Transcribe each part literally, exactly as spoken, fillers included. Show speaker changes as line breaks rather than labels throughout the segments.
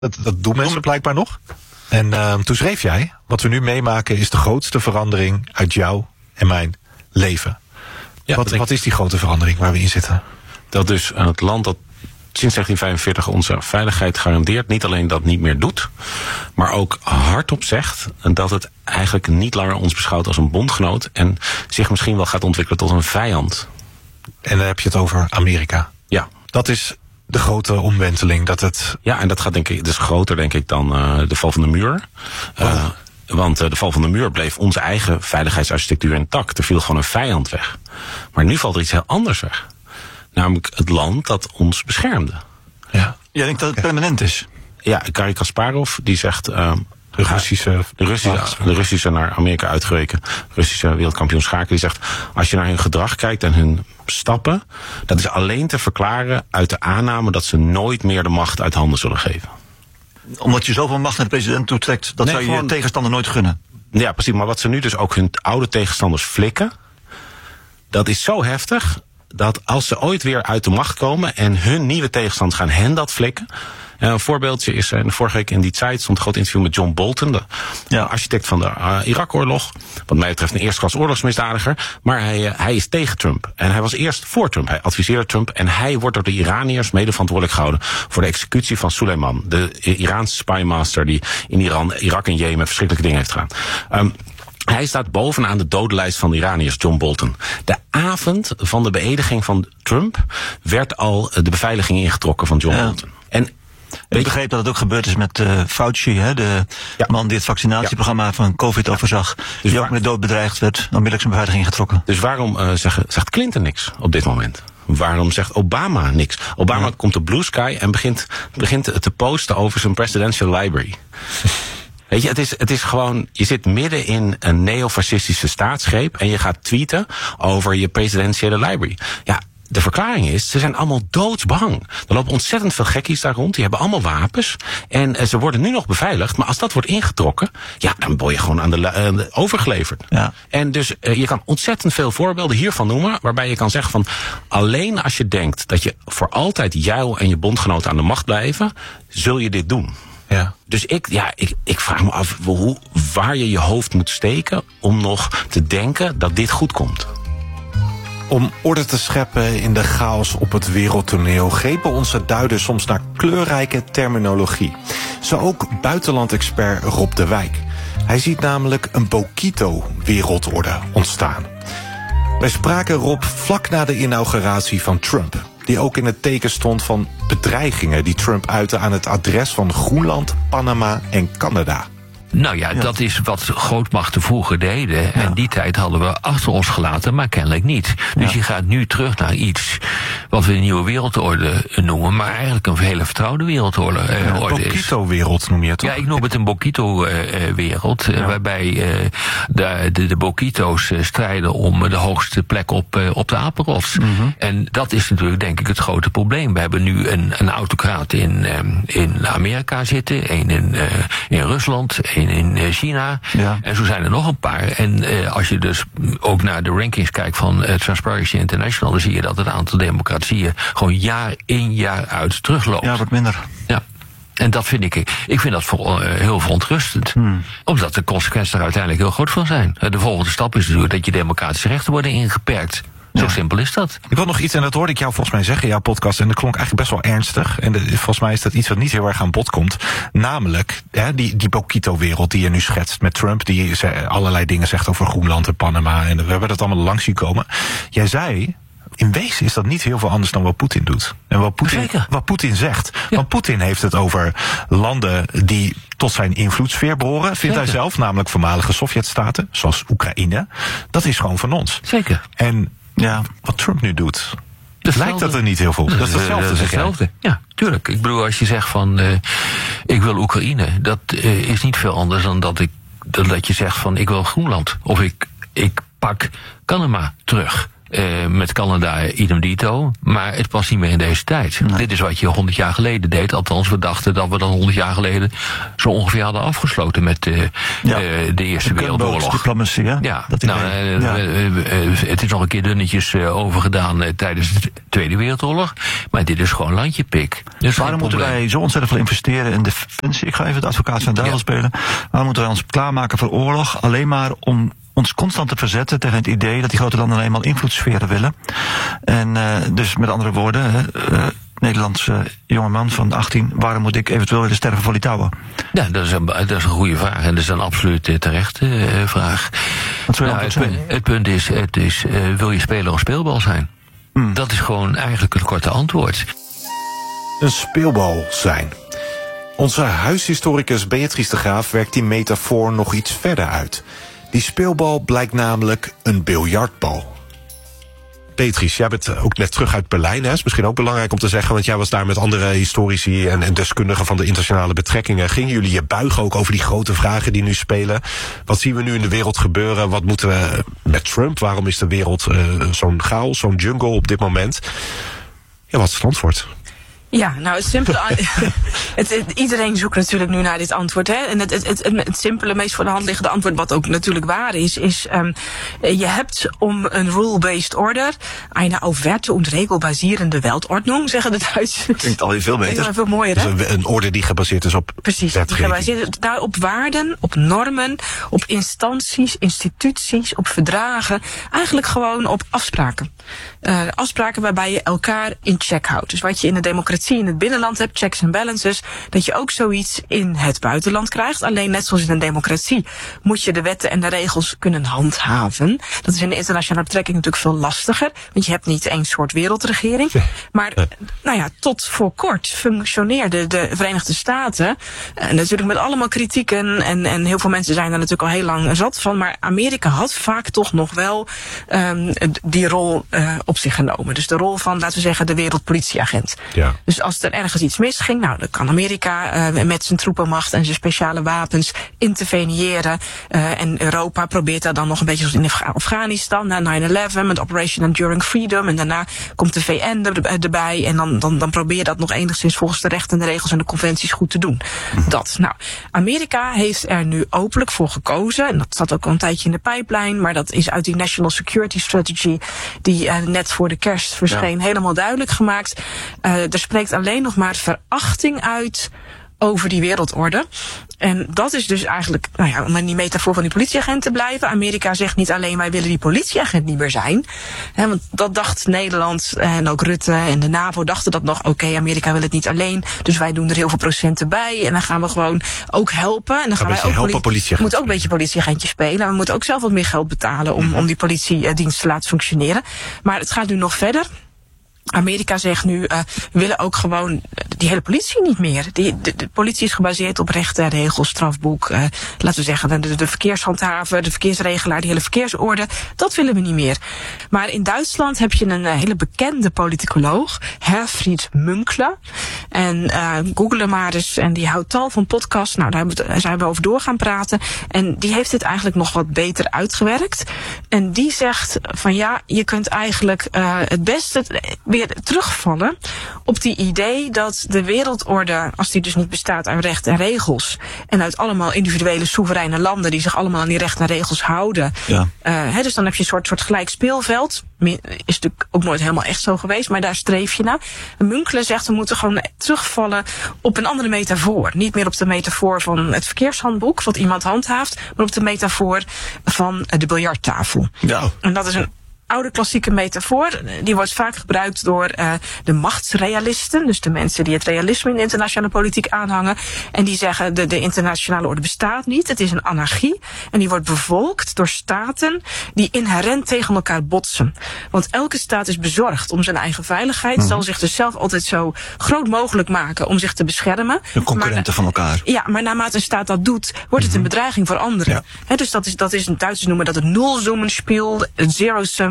Dat, dat doen mensen blijkbaar nog. En uh, toen schreef jij, wat we nu meemaken is de grootste verandering uit jou en mijn leven. Ja, wat, wat is die grote verandering waar we in zitten?
Dat dus het land dat sinds negentien vijfenveertig onze veiligheid garandeert, niet alleen dat niet meer doet, maar ook hardop zegt dat het eigenlijk niet langer ons beschouwt als een bondgenoot en zich misschien wel gaat ontwikkelen tot een vijand.
En dan heb je het over Amerika.
Ja.
Dat is de grote omwenteling. Dat het...
Ja, en dat gaat denk ik, dat is groter denk ik dan uh, de val van de muur.
Oh.
Uh, want uh, de val van de muur bleef onze eigen veiligheidsarchitectuur intact. Er viel gewoon een vijand weg. Maar nu valt er iets heel anders weg. Namelijk het land dat ons beschermde.
Ja. Jij denkt dat het permanent is?
Ja, Garry Kasparov die zegt... Uh,
de Russische,
de, Russische, de Russische naar Amerika uitgeweken Russische wereldkampioen schaken, die zegt, als je naar hun gedrag kijkt en hun stappen, dat is alleen te verklaren uit de aanname dat ze nooit meer de macht uit handen zullen geven.
Omdat je zoveel macht naar de president toetrekt, dat nee, zou je gewoon je tegenstander nooit gunnen.
Ja, precies. Maar wat ze nu dus ook hun oude tegenstanders flikken, dat is zo heftig dat als ze ooit weer uit de macht komen en hun nieuwe tegenstanders gaan hen dat flikken. Een voorbeeldje is, uh, vorige week in die tijd stond een groot interview met John Bolton, de ja. architect van de uh, Irak-oorlog. Wat mij betreft een eerstklas oorlogsmisdadiger. Maar hij, uh, hij is tegen Trump. En hij was eerst voor Trump. Hij adviseerde Trump. En hij wordt door de Iraniërs mede verantwoordelijk gehouden voor de executie van Soleiman, de Iraanse spymaster die in Iran, Irak en Jemen verschrikkelijke dingen heeft gedaan. Um, Hij staat bovenaan de dodenlijst van de Iraniërs, John Bolton. De avond van de beëdiging van Trump werd al de beveiliging ingetrokken van John ja. Bolton. En
ik begreep dat het ook gebeurd is met uh, Fauci, hè, de ja. man die het vaccinatieprogramma ja. van COVID overzag. Ja. Dus die ook met dood bedreigd werd, onmiddellijk zijn beveiliging ingetrokken.
Dus waarom uh, zeg, zegt Clinton niks op dit moment? Waarom zegt Obama niks? Obama ja. komt op Blue Sky en begint, begint te posten over zijn presidential library. Weet je, het is, het is gewoon, je zit midden in een neofascistische staatsgreep en je gaat tweeten over je presidentiële library. Ja, de verklaring is, ze zijn allemaal doodsbang. Er lopen ontzettend veel gekkies daar rond, die hebben allemaal wapens en uh, ze worden nu nog beveiligd, maar als dat wordt ingetrokken, ja, dan word je gewoon aan de, uh, overgeleverd. Ja. En dus uh, je kan ontzettend veel voorbeelden hiervan noemen, waarbij je kan zeggen van, alleen als je denkt dat je voor altijd jou en je bondgenoten aan de macht blijven, zul je dit doen. Ja. Dus ik, ja, ik, ik vraag me af hoe, waar je je hoofd moet steken om nog te denken dat dit goed komt.
Om orde te scheppen in de chaos op het wereldtoneel grepen onze duiders soms naar kleurrijke terminologie. Zo ook buitenlandexpert Rob de Wijk. Hij ziet namelijk een Bokito-wereldorde ontstaan. Wij spraken Rob vlak na de inauguratie van Trump, die ook in het teken stond van bedreigingen die Trump uitte aan het adres van Groenland, Panama en Canada.
Nou ja, ja, dat is wat grootmachten vroeger deden. Ja. En die tijd hadden we achter ons gelaten, maar kennelijk niet. Dus ja. je gaat nu terug naar iets wat we een nieuwe wereldorde noemen, maar eigenlijk een hele vertrouwde wereldorde uh,
ja,
orde is.
Een Bokito-wereld noem je het toch?
Ja, ik noem het een Bokito-wereld, uh, ja. waarbij uh, de, de, de Bokito's uh, strijden om de hoogste plek op, uh, op de apenrots. Mm-hmm. En dat is natuurlijk denk ik het grote probleem. We hebben nu een, een autocraat in, um, in Amerika zitten, één in, uh, in Rusland, in, in China. Ja. En zo zijn er nog een paar. En uh, als je dus ook naar de rankings kijkt van uh, Transparency International, dan zie je dat het aantal democratieën gewoon jaar in jaar uit terugloopt.
Ja, wat minder.
Ja. En dat vind ik, ik vind dat voor, uh, heel verontrustend. Hmm. Omdat de consequenties er uiteindelijk heel groot van zijn. Uh, de volgende stap is natuurlijk dat je democratische rechten worden ingeperkt. Zo ja. simpel is dat.
Ik wil nog iets, en dat hoorde ik jou volgens mij zeggen in jouw podcast, en dat klonk eigenlijk best wel ernstig. En de, volgens mij is dat iets wat niet heel erg aan bod komt. Namelijk, hè, die, die Bokito-wereld die je nu schetst met Trump, die allerlei dingen zegt over Groenland en Panama. En we hebben dat allemaal langs zien komen. Jij zei, in wezen is dat niet heel veel anders dan wat Poetin doet. En wat Poetin, wat Poetin zegt. Ja. Want Poetin heeft het over landen die tot zijn invloedssfeer behoren, vindt
Zeker.
hij zelf, namelijk voormalige Sovjetstaten, zoals Oekraïne. Dat is gewoon van ons.
Zeker.
En ja, wat Trump nu doet, hetzelfde. Lijkt dat er niet heel veel. Dat is hetzelfde.
Dat is hetzelfde. Ja, tuurlijk. Ik bedoel, als je zegt van uh, ik wil Oekraïne, dat uh, is niet veel anders dan dat ik dat je zegt van ik wil Groenland of ik ik pak Panama terug. Uh, met Canada idem dito. Maar het past niet meer in deze tijd. Nee. Dit is wat je honderd jaar geleden deed. Althans, we dachten dat we dat honderd jaar geleden zo ongeveer hadden afgesloten met uh, ja. uh, de Eerste de Wereldoorlog.
Diplomatie, hè?
Ja, dat nou, uh, ja. Uh, uh, uh, het is nog een keer dunnetjes uh, overgedaan uh, tijdens de Tweede Wereldoorlog. Maar dit is gewoon landjepik. Dus
waarom moeten wij zo ontzettend veel investeren in defensie? Ik ga even de advocaat van de duivel ja. spelen. Waarom moeten wij ons klaarmaken voor oorlog? Alleen maar om ons constant te verzetten tegen het idee dat die grote landen eenmaal invloedssferen willen. En uh, dus met andere woorden, uh, Nederlandse jongeman van achttien, waarom moet ik eventueel willen sterven voor Litouwen?
Ja, dat is een, dat is een goede vraag en dat is een absoluut terechte uh, vraag.
Wat zou je
nou, het,
zijn?
het punt is, het is uh, wil je speler of speelbal zijn? Hmm. Dat is gewoon eigenlijk een korte antwoord.
Een speelbal zijn. Onze huishistoricus Beatrice de Graaf werkt die metafoor nog iets verder uit. Die speelbal blijkt namelijk een biljartbal.
Beatrice, jij bent ook net terug uit Berlijn. Hè? Is misschien ook belangrijk om te zeggen, want jij was daar met andere historici en, en deskundigen van de internationale betrekkingen. Gingen jullie je buigen ook over die grote vragen die nu spelen? Wat zien we nu in de wereld gebeuren? Wat moeten we met Trump? Waarom is de wereld uh, zo'n chaos, zo'n jungle op dit moment? Ja, wat is het antwoord?
Ja, nou het simpele... het, het, iedereen zoekt natuurlijk nu naar dit antwoord. Hè? En het, het, het, het, het simpele, meest voor de hand liggende antwoord, wat ook natuurlijk waar is, is um, je hebt om een rule-based order, eine auf Werte und Regel basierende Weltordnung, zeggen de Duitsers.
Klinkt alweer veel beter.
Veel mooier, hè?
Dus een, een orde die gebaseerd is op
Precies, die gebaseerd is daar op waarden, op normen, op instanties, instituties, op verdragen. Eigenlijk gewoon op afspraken. Uh, afspraken waarbij je elkaar in check houdt. Dus wat je in de democratie in het binnenland hebt, checks en balances, dat je ook zoiets in het buitenland krijgt. Alleen net zoals in een democratie moet je de wetten en de regels kunnen handhaven. Dat is in de internationale betrekking natuurlijk veel lastiger, want je hebt niet één soort wereldregering. Maar nou ja, tot voor kort functioneerden de Verenigde Staten, en natuurlijk met allemaal kritieken, en, en heel veel mensen zijn er natuurlijk al heel lang zat van, maar Amerika had vaak toch nog wel um, die rol uh, op zich genomen. Dus de rol van, laten we zeggen, de wereldpolitieagent.
Ja.
Dus als er ergens iets misging, nou, dan kan Amerika uh, met zijn troepenmacht en zijn speciale wapens interveneren. Uh, en Europa probeert daar dan nog een beetje zoals in Af- Afghanistan, na nine eleven, met Operation Enduring Freedom. En daarna komt de V N er, erbij. En dan, dan, dan probeer je dat nog enigszins volgens de rechten en de regels en de conventies goed te doen. Mm-hmm. Dat. Nou, Amerika heeft er nu openlijk voor gekozen. En dat zat ook al een tijdje in de pijplijn. Maar dat is uit die National Security Strategy, die uh, net voor de kerst verscheen, ja. helemaal duidelijk gemaakt. Uh, er spreekt alleen nog maar verachting uit over die wereldorde. En dat is dus eigenlijk, nou ja, om in die metafoor van die politieagent te blijven. Amerika zegt niet alleen, wij willen die politieagent niet meer zijn. He, want dat dacht Nederland en ook Rutte en de NAVO dachten dat nog. Oké, okay, Amerika wil het niet alleen, dus wij doen er heel veel procenten bij. En dan gaan we gewoon ook helpen. En dan gaan wij ook
helpen,
poli-
we
moeten ook een beetje politieagentje spelen. En we moeten ook zelf wat meer geld betalen om, om die politiedienst te laten functioneren. Maar het gaat nu nog verder. Amerika zegt nu, uh, we willen ook gewoon die hele politie niet meer. Die, de, de politie is gebaseerd op rechten, regels, strafboek. Uh, laten we zeggen, de, de verkeershandhaver, de verkeersregelaar, die hele verkeersorde. Dat willen we niet meer. Maar in Duitsland heb je een uh, hele bekende politicoloog, Herfried Münkler. En uh, google hem maar eens. En die houdt tal van podcasts. Nou, daar zijn we over door gaan praten. En die heeft dit eigenlijk nog wat beter uitgewerkt. En die zegt van ja, je kunt eigenlijk uh, het beste weer terugvallen op die idee dat de wereldorde, als die dus niet bestaat uit recht en regels en uit allemaal individuele soevereine landen die zich allemaal aan die rechten en regels houden. Ja. Uh, he, dus dan heb je een soort, soort gelijk speelveld. Is natuurlijk ook nooit helemaal echt zo geweest, maar daar streef je naar. Münkler zegt, we moeten gewoon terugvallen op een andere metafoor. Niet meer op de metafoor van het verkeershandboek, wat iemand handhaaft, maar op de metafoor van de biljarttafel. Ja. En dat is een oude klassieke metafoor. Die wordt vaak gebruikt door uh, de machtsrealisten. Dus de mensen die het realisme in de internationale politiek aanhangen. En die zeggen, de, de internationale orde bestaat niet. Het is een anarchie. En die wordt bevolkt door staten die inherent tegen elkaar botsen. Want elke staat is bezorgd om zijn eigen veiligheid. Mm-hmm. Zal zich dus zelf altijd zo groot mogelijk maken om zich te beschermen.
De concurrenten maar, van elkaar.
Ja, maar naarmate een staat dat doet, wordt mm-hmm. het een bedreiging voor anderen. Ja. He, dus dat is, dat is, Duitsers noemen dat het nulsummenspiel, het zero-sum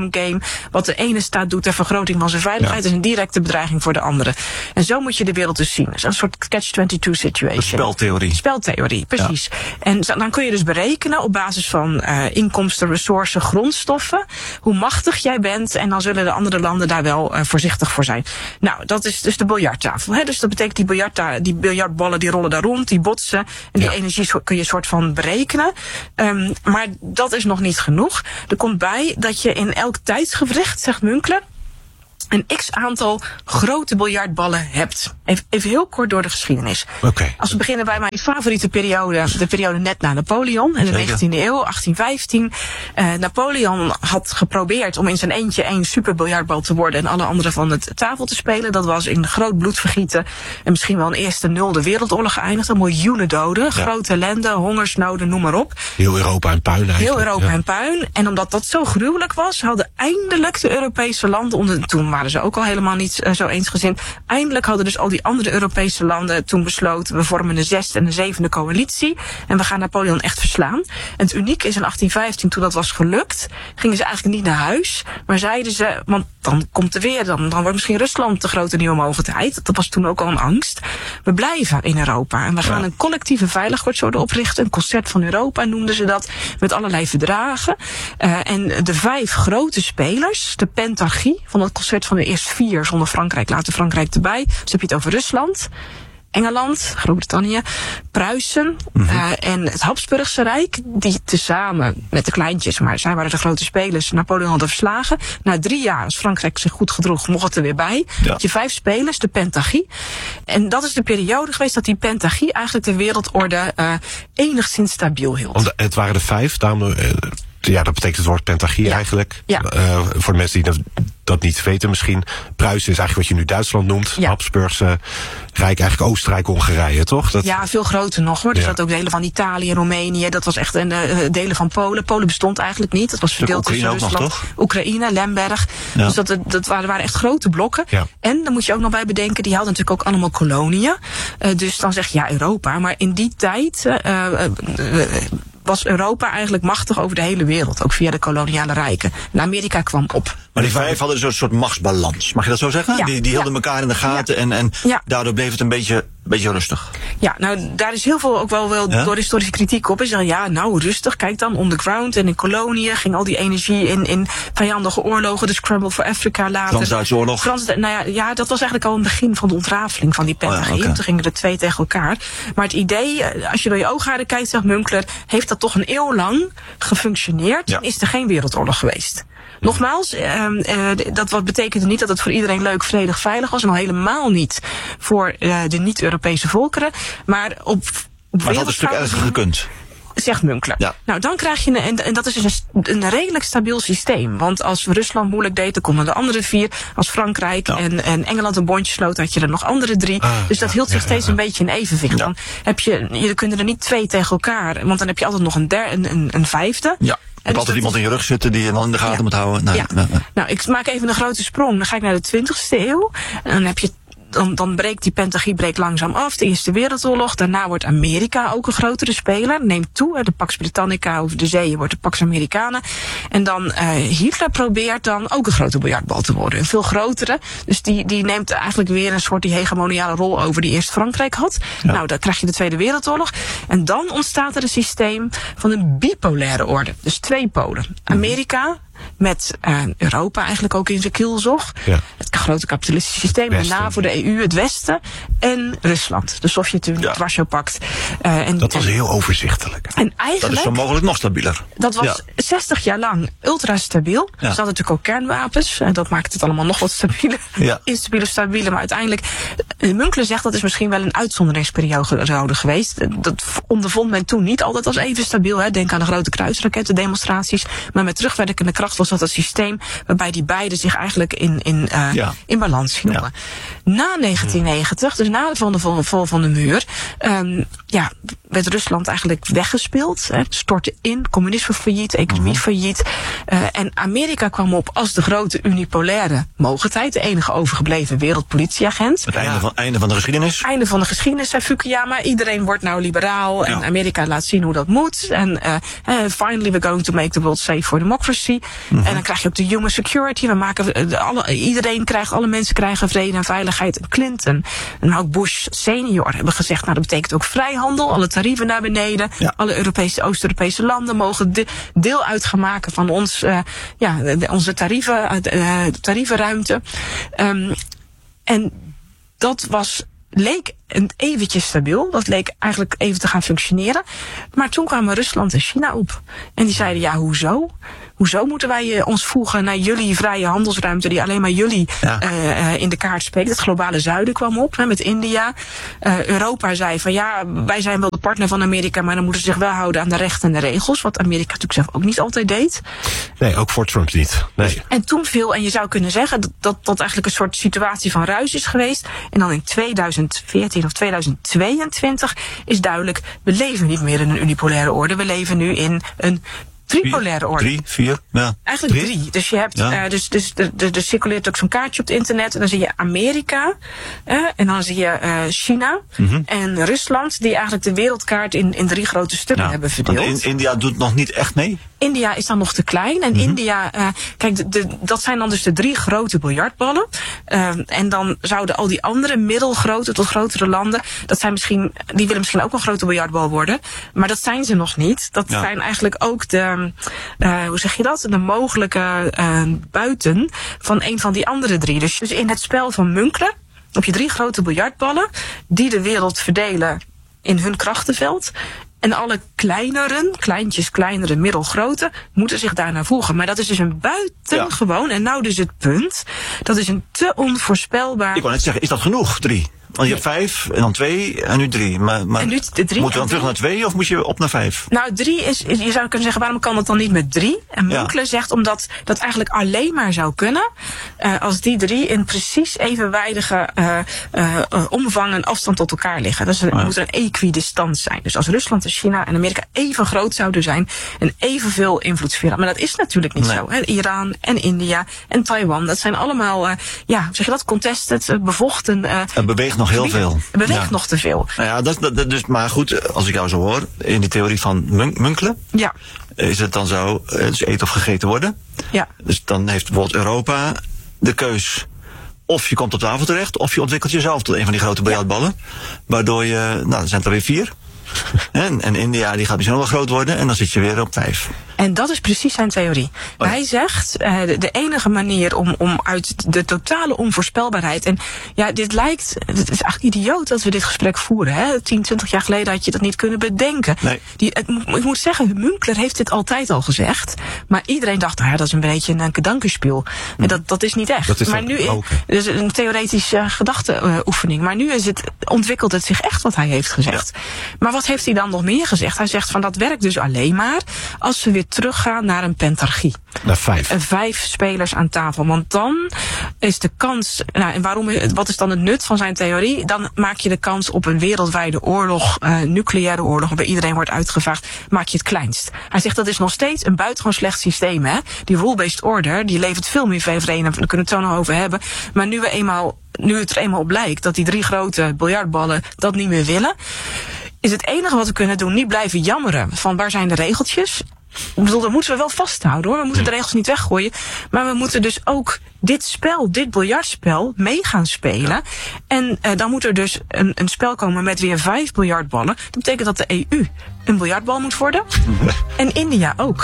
game. Wat de ene staat doet ter vergroting van zijn veiligheid, ja. is een directe bedreiging voor de andere. En zo moet je de wereld dus zien. Dus een soort catch twenty-two situation.
Speltheorie.
Speltheorie, precies. Ja. En dan kun je dus berekenen op basis van uh, inkomsten, resources, grondstoffen, hoe machtig jij bent. En dan zullen de andere landen daar wel uh, voorzichtig voor zijn. Nou, dat is dus de biljarttafel. Hè? Dus dat betekent die, biljart, die biljartballen die rollen daar rond, die botsen. En die ja. energie kun je soort van berekenen. Um, maar dat is nog niet genoeg. Er komt bij dat je in elk tijdsgewricht, zegt Munkler, een x-aantal grote biljartballen hebt. Even, even heel kort door de geschiedenis.
Okay.
Als we beginnen bij mijn favoriete periode, de periode net na Napoleon, in de negentiende eeuw, achttien vijftien. Uh, Napoleon had geprobeerd om in zijn eentje één super biljartbal te worden en alle anderen van het tafel te spelen. Dat was in groot bloedvergieten en misschien wel een eerste nulde wereldoorlog geëindigd. Miljoenen doden, ja. grote ellende, hongersnoden, noem maar op.
Heel Europa en puin eigenlijk.
Heel Europa
ja.
en puin. En omdat dat zo gruwelijk was, hadden eindelijk de Europese landen, onder, toen waren ze ook al helemaal niet uh, zo eensgezind. Eindelijk hadden dus al die andere Europese landen toen besloten, we vormen een zesde en een zevende coalitie en we gaan Napoleon echt verslaan. En het unieke is in achttien vijftien, toen dat was gelukt, gingen ze eigenlijk niet naar huis, maar zeiden ze, want dan komt er weer, dan, dan wordt misschien Rusland de grote nieuwe mogelijkheid. Dat was toen ook al een angst. We blijven in Europa en we gaan ja. een collectieve veiligheidsorde oprichten, een concert van Europa noemden ze dat, met allerlei verdragen. Uh, en de vijf grote spelers, de pentarchie van dat concert van de eerst vier zonder Frankrijk, later Frankrijk erbij. Dus heb je het over Rusland, Engeland, Groot-Brittannië, Pruisen mm-hmm. uh, en het Habsburgse Rijk, die tezamen met de kleintjes, maar zij waren de grote spelers, Napoleon hadden verslagen. Na drie jaar, als Frankrijk zich goed gedroeg, mocht het er weer bij. Ja. Je vijf spelers, de pentarchie. En dat is de periode geweest dat die pentarchie eigenlijk de wereldorde uh, enigszins stabiel hield.
Want het waren er vijf, daarom... Uh, Ja, dat betekent het woord pentarchie ja. eigenlijk.
Ja.
Uh, voor de mensen die dat, dat niet weten misschien. Pruisen is eigenlijk wat je nu Duitsland noemt. Ja. Habsburgse Rijk, eigenlijk Oostenrijk, Hongarije, toch? Dat...
Ja, veel groter nog hoor. Er ja. zat ook delen van Italië, Roemenië. Dat was echt een, uh, delen van Polen. Polen bestond eigenlijk niet. Dat was verdeeld tussen Rusland. Nog, Oekraïne, Lemberg. Ja. Dus dat, dat waren, waren echt grote blokken. Ja. En dan moet je ook nog bij bedenken, die hadden natuurlijk ook allemaal koloniën. Uh, dus dan zeg je ja, Europa. Maar in die tijd... Uh, uh, uh, was Europa eigenlijk machtig over de hele wereld. Ook via de koloniale rijken. En Amerika kwam op.
Maar die vijf hadden dus een soort machtsbalans. Mag je dat zo zeggen?
Ja,
die die hielden ja. elkaar in de gaten. Ja. En, en ja. daardoor bleef het een beetje, beetje rustig.
Ja, nou daar is heel veel ook wel, wel ja? door historische kritiek op. Ze zeggen ja, nou rustig. Kijk dan, on the ground en in koloniën ging al die energie in, in vijandige oorlogen. De Scramble for Africa later.
Frans-Duitse oorlog.
Frans, nou ja, ja, dat was eigenlijk al een begin van de ontrafeling van die pentarchie. Oh ja, okay. Toen gingen er twee tegen elkaar. Maar het idee, als je door je oogharen kijkt, zegt Munkler, heeft dat toch een eeuw lang gefunctioneerd. Ja. En is er geen wereldoorlog geweest. Nogmaals, uh, uh, dat wat betekende niet dat het voor iedereen leuk, vredig, veilig was. En al helemaal niet voor uh, de niet-Europese volkeren. Maar op, op
maar het had een stuk erger gekund.
Zegt Munkler. Ja. Nou, dan krijg je, een, en, en dat is dus een, een redelijk stabiel systeem. Want als Rusland moeilijk deed, dan konden de andere vier. Als Frankrijk ja. en, en Engeland een bondje sloot, had je er nog andere drie. Ah, dus dat ja, hield zich ja, steeds ja. een beetje in evenwicht. Ja. Dan heb je, je kunnen er niet twee tegen elkaar, want dan heb je altijd nog een, der, een, een, een vijfde.
Ja. Je hebt dus altijd iemand in je rug zitten die je dan in de gaten ja. moet houden. Nou,
ja. nou, nou. nou, ik maak even een grote sprong. Dan ga ik naar de twintigste eeuw. En dan heb je Dan, dan breekt die pentarchie breekt langzaam af. De Eerste Wereldoorlog. Daarna wordt Amerika ook een grotere speler. Neemt toe. De Pax Britannica over de zeeën wordt de Pax Americana. En dan uh, Hitler probeert dan ook een grote biljartbal te worden. Een veel grotere. Dus die, die neemt eigenlijk weer een soort die hegemoniale rol over die eerst Frankrijk had. Ja. Nou, dan krijg je de Tweede Wereldoorlog. En dan ontstaat er een systeem van een bipolaire orde. Dus twee polen. Amerika met uh, Europa eigenlijk ook in zijn kielzog. Ja. Het grote kapitalistische systeem, Westen. De NAVO, de E U, het Westen en Rusland. De Sovjet-Unie, ja. het Warschau-pact. Uh, en,
dat was
en,
heel overzichtelijk.
En eigenlijk,
dat is zo mogelijk nog stabieler.
Dat was ja. zestig jaar lang ultra stabiel. Ja. Er zaten natuurlijk ook kernwapens. En dat maakt het allemaal nog wat stabieler. Ja. Instabieler, stabieler. Maar uiteindelijk, Munkler zegt dat is misschien wel een uitzonderingsperiode geweest. Dat ondervond men toen niet altijd als even stabiel. Hè. Denk aan de grote kruisraketten, demonstraties. Maar met terugwerkende kracht was dat het systeem waarbij die beiden zich eigenlijk in, in, uh, ja. in balans hielden. Ja. Na negentien negentig, dus na de val van, val van de muur, um, ja, werd Rusland eigenlijk weggespeeld. Hè, stortte in, communisme failliet, economie uh-huh. failliet. Uh, en Amerika kwam op als de grote unipolaire mogelijkheid, de enige overgebleven wereldpolitieagent.
Het einde van, einde van de geschiedenis.
Einde van de geschiedenis, zei Fukuyama. Iedereen wordt nou liberaal en ja. Amerika laat zien hoe dat moet. En uh, uh, finally we're going to make the world safe for democracy. Mm-hmm. En dan krijg je ook de human security. We maken de, alle, iedereen krijgt, alle mensen krijgen vrede en veiligheid. En Clinton en ook Bush senior hebben gezegd, nou dat betekent ook vrijhandel, alle tarieven naar beneden. Ja. Alle Europese, Oost-Europese landen mogen de, deel uit gaan maken van ons, uh, ja, de, onze tarieven, uh, tarievenruimte. Um, en dat was, leek een eventjes stabiel. Dat leek eigenlijk even te gaan functioneren. Maar toen kwamen Rusland en China op. En die zeiden, ja, hoezo? Hoezo moeten wij ons voegen naar jullie vrije handelsruimte die alleen maar jullie ja. uh, in de kaart spreekt? Het globale zuiden kwam op, hè, met India. Uh, Europa zei van ja, wij zijn wel de partner van Amerika, maar dan moeten ze zich wel houden aan de rechten en de regels. Wat Amerika natuurlijk zelf ook niet altijd deed.
Nee, ook voor Trump niet. Nee.
En toen viel, en je zou kunnen zeggen dat, dat dat eigenlijk een soort situatie van ruis is geweest. En dan in tweeduizend veertien of tweeduizend tweeëntwintig is duidelijk, we leven niet meer in een unipolaire orde. We leven nu in een tripolaire orde.
Drie, vier, ja.
Eigenlijk drie. drie. Dus je hebt, ja. uh, dus, dus er, er, er circuleert ook zo'n kaartje op het internet. En dan zie je Amerika. Uh, en dan zie je uh, China. Mm-hmm. En Rusland. Die eigenlijk de wereldkaart in, in drie grote stukken ja. hebben verdeeld.
In, India doet nog niet echt mee.
India is dan nog te klein. En mm-hmm. India, uh, kijk, de, de, dat zijn dan dus de drie grote biljartballen. Uh, en dan zouden al die andere middelgrote tot grotere landen, dat zijn misschien, die willen misschien ook een grote biljartbal worden. Maar dat zijn ze nog niet. Dat ja. zijn eigenlijk ook de, uh, hoe zeg je dat? De mogelijke uh, buiten van een van die andere drie. Dus, dus in het spel van Munkelen heb je drie grote biljartballen die de wereld verdelen in hun krachtenveld. En alle kleineren, kleintjes, kleinere, middelgrote, moeten zich daarnaar voegen. Maar dat is dus een buitengewoon, ja. En nou dus het punt, dat is een te onvoorspelbaar.
Ik wou net zeggen, is dat genoeg? Drie? Want je hebt vijf, en dan twee, en nu drie. Maar, maar
en nu de drie,
moet je dan terug naar twee, of moet je op naar vijf?
Nou, drie is, je zou kunnen zeggen, waarom kan dat dan niet met drie? En Munkelen ja. zegt, omdat dat eigenlijk alleen maar zou kunnen, uh, als die drie in precies evenwijdige uh, uh, uh, omvang en afstand tot elkaar liggen. Dus er oh ja. moet een equidistant zijn. Dus als Rusland en China en Amerika even groot zouden zijn en evenveel invloedssferen. Maar dat is natuurlijk niet nee. zo. Hè? Iran en India en Taiwan, dat zijn allemaal, uh, ja, zeg je dat, contested, uh, bevochten. Uh,
het beweegt nog heel veel.
Het beweegt ja. nog te veel.
Nou ja, dat, dat, dus, maar goed, als ik jou zo hoor, in die theorie van mun- Munkelen,
ja.
is het dan zo, dus eten of gegeten worden.
Ja.
Dus dan heeft bijvoorbeeld Europa de keus, of je komt op tafel terecht, of je ontwikkelt jezelf tot een van die grote biljartballen. Ja. Waardoor je, nou, er zijn er weer vier. En, en India die gaat misschien wel groot worden en dan zit je weer op vijf.
En dat is precies zijn theorie. Oh ja. Hij zegt, uh, de, de enige manier om, om uit de totale onvoorspelbaarheid. En ja, dit lijkt, het is eigenlijk idioot dat we dit gesprek voeren. Hè? tien, twintig jaar geleden had je dat niet kunnen bedenken. Nee. Die, het, ik moet zeggen, Munkler heeft dit altijd al gezegd. Maar iedereen dacht, nou ja, dat is een beetje een gedankenspiel. En dat, dat is niet echt. Dat is maar nu is dus een theoretische gedachteoefening. Maar nu is het, ontwikkelt het zich echt wat hij heeft gezegd. Ja. Maar wat heeft hij dan nog meer gezegd? Hij zegt van dat werkt dus alleen maar als we weer teruggaan naar een pentarchie.
Naar vijf.
Vijf spelers aan tafel. Want dan is de kans, nou, en waarom, wat is dan het nut van zijn theorie? Dan maak je de kans op een wereldwijde oorlog, uh, nucleaire oorlog, waarbij iedereen wordt uitgevaagd, maak je het kleinst. Hij zegt dat is nog steeds een buitengewoon slecht systeem. Hè? Die rule-based order, die levert veel meer vrede, daar kunnen we het zo nog over hebben. Maar nu we eenmaal, nu het er eenmaal op blijkt dat die drie grote biljartballen dat niet meer willen, is het enige wat we kunnen doen niet blijven jammeren van waar zijn de regeltjes. Ik bedoel, dat moeten we wel vasthouden hoor. We moeten de regels niet weggooien. Maar we moeten dus ook dit spel, dit biljartspel, mee gaan spelen. Ja. En uh, dan moet er dus een, een spel komen met weer vijf biljartballen. Dat betekent dat de E U een biljartbal moet worden. En India ook.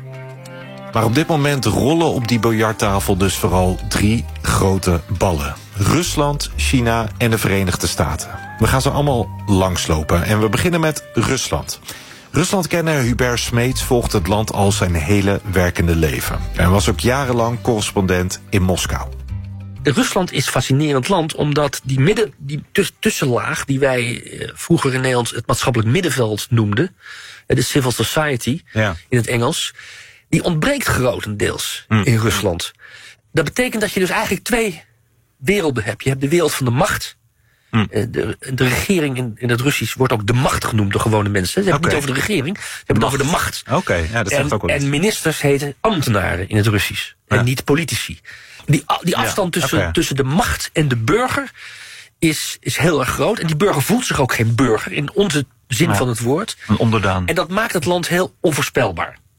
Maar op dit moment rollen op die biljarttafel dus vooral drie grote ballen. Rusland, China en de Verenigde Staten. We gaan ze allemaal langslopen en we beginnen met Rusland. Ruslandkenner Hubert Smeets volgt het land al zijn hele werkende leven. En was ook jarenlang correspondent in Moskou.
Rusland is een fascinerend land, omdat die, midden, die tussenlaag die wij vroeger in Nederland het maatschappelijk middenveld noemden, de civil society ja. in het Engels, die ontbreekt grotendeels mm. in Rusland. Dat betekent dat je dus eigenlijk twee werelden hebt. Je hebt de wereld van de macht. Mm. De, de regering in, in het Russisch wordt ook de macht genoemd door gewone mensen. Ze hebben okay. het niet over de regering, ze hebben het over de macht.
Oké, okay. ja, dat
en,
zegt ook wel
en ministers heten ambtenaren in het Russisch. Ja. En niet politici. Die, die afstand ja. tussen, okay. tussen de macht en de burger is, is heel erg groot. En die burger voelt zich ook geen burger in onze zin ja. van het woord.
Een onderdaan.
En dat maakt het land heel onvoorspelbaar.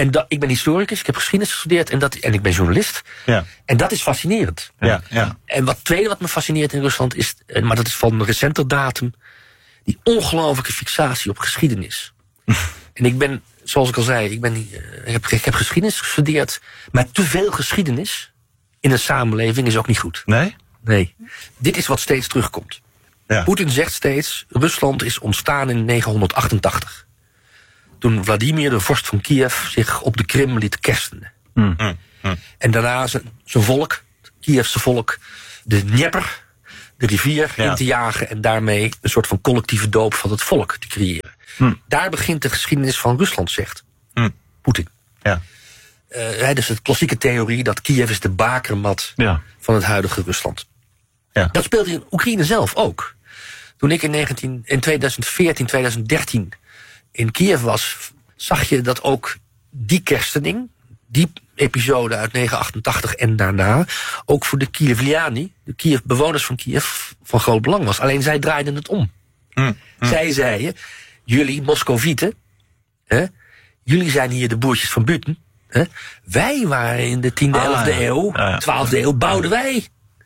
En dat, ik ben historicus, ik heb geschiedenis gestudeerd en, dat, en ik ben journalist.
Ja.
En dat is fascinerend.
Ja, ja.
En wat tweede wat me fascineert in Rusland is, maar dat is van recenter datum, die ongelooflijke fixatie op geschiedenis. En ik ben, zoals ik al zei, ik, ben, ik, heb, ik heb geschiedenis gestudeerd, maar te veel geschiedenis in een samenleving is ook niet goed.
Nee?
Nee. Dit is wat steeds terugkomt.
Ja.
Poetin zegt steeds, Rusland is ontstaan in negenhonderdachtentachtig. Toen Vladimir, de vorst van Kiev, zich op de Krim liet kerstenen.
Mm. Mm. Mm.
En daarna zijn volk, het Kievse volk, de Dnieper, de rivier,
Ja.
in te jagen en daarmee een soort van collectieve doop van het volk te creëren.
Mm.
Daar begint de geschiedenis van Rusland, zegt
Mm.
Poetin.
Ja.
Uh, dus de klassieke theorie dat Kiev is de bakermat
Ja.
van het huidige Rusland.
Ja.
Dat speelde in Oekraïne zelf ook. Toen ik in, negentien, in twintig veertien, twintig dertien in Kiev was, zag je dat ook die kerstening, die episode uit negentien achtentachtig en daarna, ook voor de Kievliani, de Kiev, bewoners van Kiev, van groot belang was. Alleen zij draaiden het om.
Mm. Mm.
Zij zeiden, jullie Moscovieten, hè, jullie zijn hier de boertjes van Buten. Hè, wij waren in de tiende,
Ah,
elfde
ja.
eeuw,
Ja, ja.
twaalfde eeuw, bouwden wij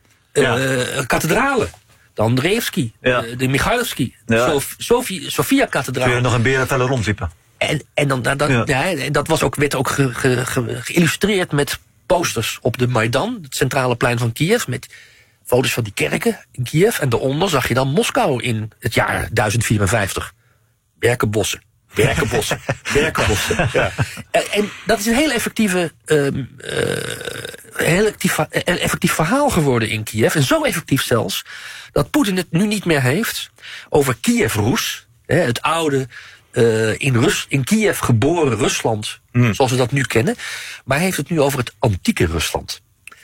uh, kathedralen. De Andreevski,
Ja.
de, de Mikhailovski,
Ja.
Sof, Sofie, Sofia-kathedraal.
Kun je nog een berenvelle rondtypen?
En, en, dan, dan,
Ja.
ja, en dat was ook, werd ook ge, ge, ge, geïllustreerd met posters op de Maidan, het centrale plein van Kiev, met foto's van die kerken in Kiev. En daaronder zag je dan Moskou in het jaar duizend vierenvijftig. Berkenbossen, berkenbossen, berkenbossen. Ja. En, en dat is een heel effectieve, um, uh, heel effectief, effectief verhaal geworden in Kiev. En zo effectief zelfs, dat Poetin het nu niet meer heeft over Kiev-Rus, het oude, Uh, in, Rus, in Kiev geboren Rusland, mm. zoals we dat nu kennen. Maar hij heeft het nu over het antieke Rusland.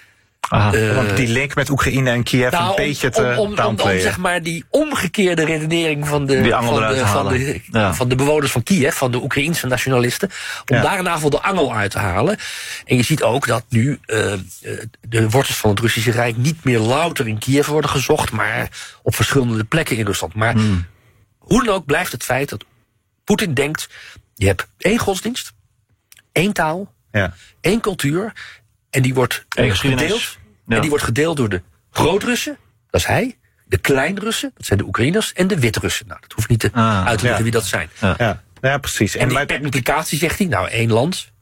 Aha, uh, want die link met Oekraïne en Kiev nou, een beetje te
om, om, om, om zeg maar die omgekeerde redenering van de, van de, van, de, ja. van de bewoners van Kiev, van de Oekraïense nationalisten, om ja. daar een aanval de angel uit te halen. En je ziet ook dat nu uh, de wortels van het Russische Rijk niet meer louter in Kiev worden gezocht, maar op verschillende plekken in Rusland. Maar mm. hoe dan ook blijft het feit dat Poetin denkt, je hebt één godsdienst, één taal, ja. één cultuur, en die wordt gedeeld. Ja. En die wordt gedeeld door de Groot-Russen, dat is hij, de Klein-Russen, dat zijn de Oekraïners, en de Wit-Russen. Nou, dat hoeft niet te ah, uit te leggen ja. wie dat zijn.
Ja, ja. ja precies.
En, en die per implicatie zegt hij, nou, één land,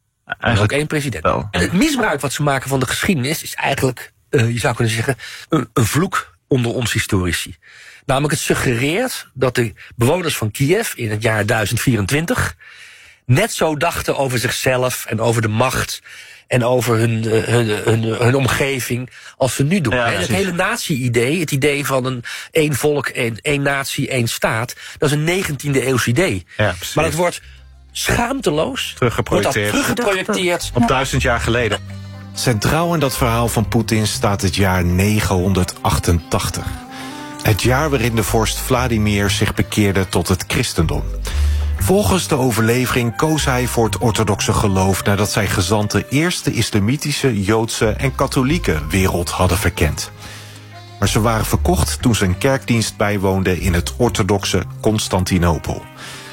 en ook één president. Wel. En het misbruik wat ze maken van de geschiedenis is eigenlijk, uh, je zou kunnen zeggen, een, een vloek onder ons historici. Namelijk, het suggereert dat de bewoners van Kiev in het jaar duizend vierentwintig net zo dachten over zichzelf en over de macht en over hun, hun, hun, hun omgeving als ze nu doen. Ja, het hele natie-idee, het idee van een één volk, één, één natie, één staat, dat is een negentiende eeuws idee. Ja, maar dat wordt schaamteloos
teruggeprojecteerd,
wordt dat teruggeprojecteerd
op duizend jaar geleden. Centraal in dat verhaal van Poetin staat het jaar negenhonderdachtentachtig. Het jaar waarin de vorst Vladimir zich bekeerde tot het christendom. Volgens de overlevering koos hij voor het orthodoxe geloof nadat zijn gezanten eerst de islamitische, joodse en katholieke wereld hadden verkend. Maar ze waren verkocht toen ze een kerkdienst bijwoonden in het orthodoxe Constantinopel.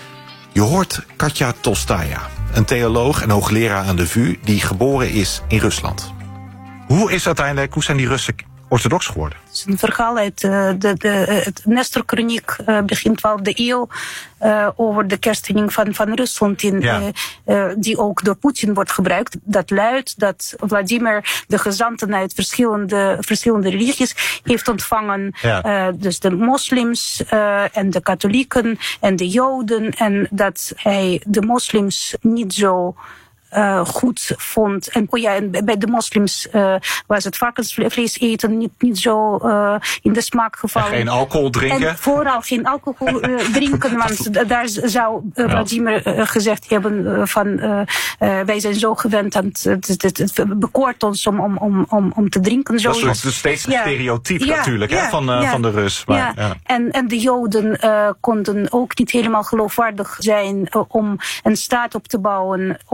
Je hoort Katja Tolstaja, een theoloog en hoogleraar aan de V U die geboren is in Rusland. Hoe is uiteindelijk, hoe zijn die Russen orthodox geworden?
Het is een verhaal uit uh, de, de, het Nestor-kroniek, uh, begin twaalfde eeuw, uh, over de kerstening van, van Rusland, in, ja. uh, uh, die ook door Poetin wordt gebruikt. Dat luidt dat Vladimir de gezanten uit verschillende, verschillende religies heeft ontvangen. Ja. Uh, dus de moslims uh, en de katholieken en de joden. En dat hij de moslims niet zo Uh, goed vond. En, oh ja, en bij de moslims uh, was het varkensvlees eten niet, niet zo uh, in de smaak gevallen.
En geen alcohol drinken?
En vooral geen alcohol uh, drinken, want daar zou uh, Vladimir uh, gezegd hebben uh, van uh, uh, wij zijn zo gewend en het, het, het, het bekoort ons om, om, om, om, om te drinken. Zo.
Dat is dus steeds een ja. stereotype ja, natuurlijk ja, hè, van, uh,
ja,
van de Rus. Maar,
ja.
Ja.
En, en de Joden uh, konden ook niet helemaal geloofwaardig zijn uh, om een staat op te bouwen, omdat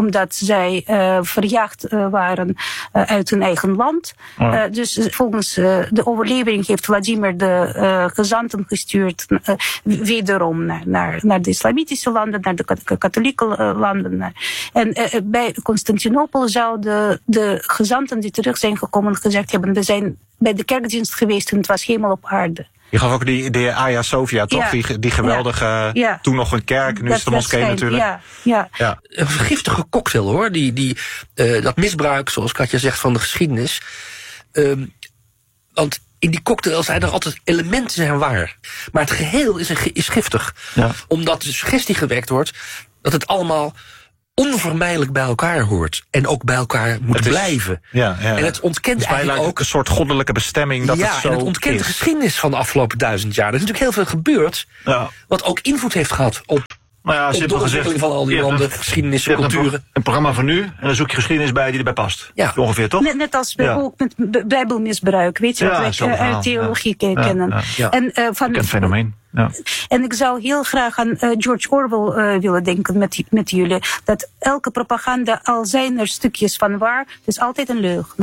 zij uh, verjaagd uh, waren uh, uit hun eigen land. Oh. Uh, dus volgens uh, de overlevering heeft Vladimir de uh, gezanten gestuurd uh, wederom naar, naar, naar de islamitische landen, naar de katholieke uh, landen. Naar. En uh, bij Constantinopel zouden de gezanten die terug zijn gekomen gezegd hebben, we zijn bij de kerkdienst geweest en het was hemel op aarde.
Je gaf ook die, die Hagia Sophia, toch? Ja. Die, die geweldige, ja. Ja. Toen nog een kerk, nu dat is de moskee natuurlijk.
Ja. Ja.
Ja. Een giftige cocktail hoor, die, die, uh, dat misbruik, zoals Katja zegt, van de geschiedenis. Um, want in die cocktail zijn er altijd elementen zijn waar. Maar het geheel is, een, is giftig. Ja. Omdat de suggestie gewekt wordt dat het allemaal onvermijdelijk bij elkaar hoort. En ook bij elkaar moet is, blijven. Ja, ja. En het ontkent dus eigenlijk ook
een soort goddelijke bestemming. Dat
ja,
het zo
en het ontkent
is.
De geschiedenis van de afgelopen duizend jaar. Er is natuurlijk heel veel gebeurd. Ja. Wat ook invloed heeft gehad op,
nou ja,
op de ontwikkeling van al die landen, geschiedenis en culturen.
Een, een programma voor nu. En dan zoek je geschiedenis bij die erbij past. Ja. Ongeveer, toch?
Net, net als bij, ja. ook met bijbelmisbruik. Weet je ja, wat wij uit theologie ja. kennen. Ja. Ja. En, uh, van,
Een fenomeen. Ja.
En ik zou heel graag aan uh, George Orwell uh, willen denken met, met jullie. Dat elke propaganda, al zijn er stukjes van waar, het is altijd een leugen.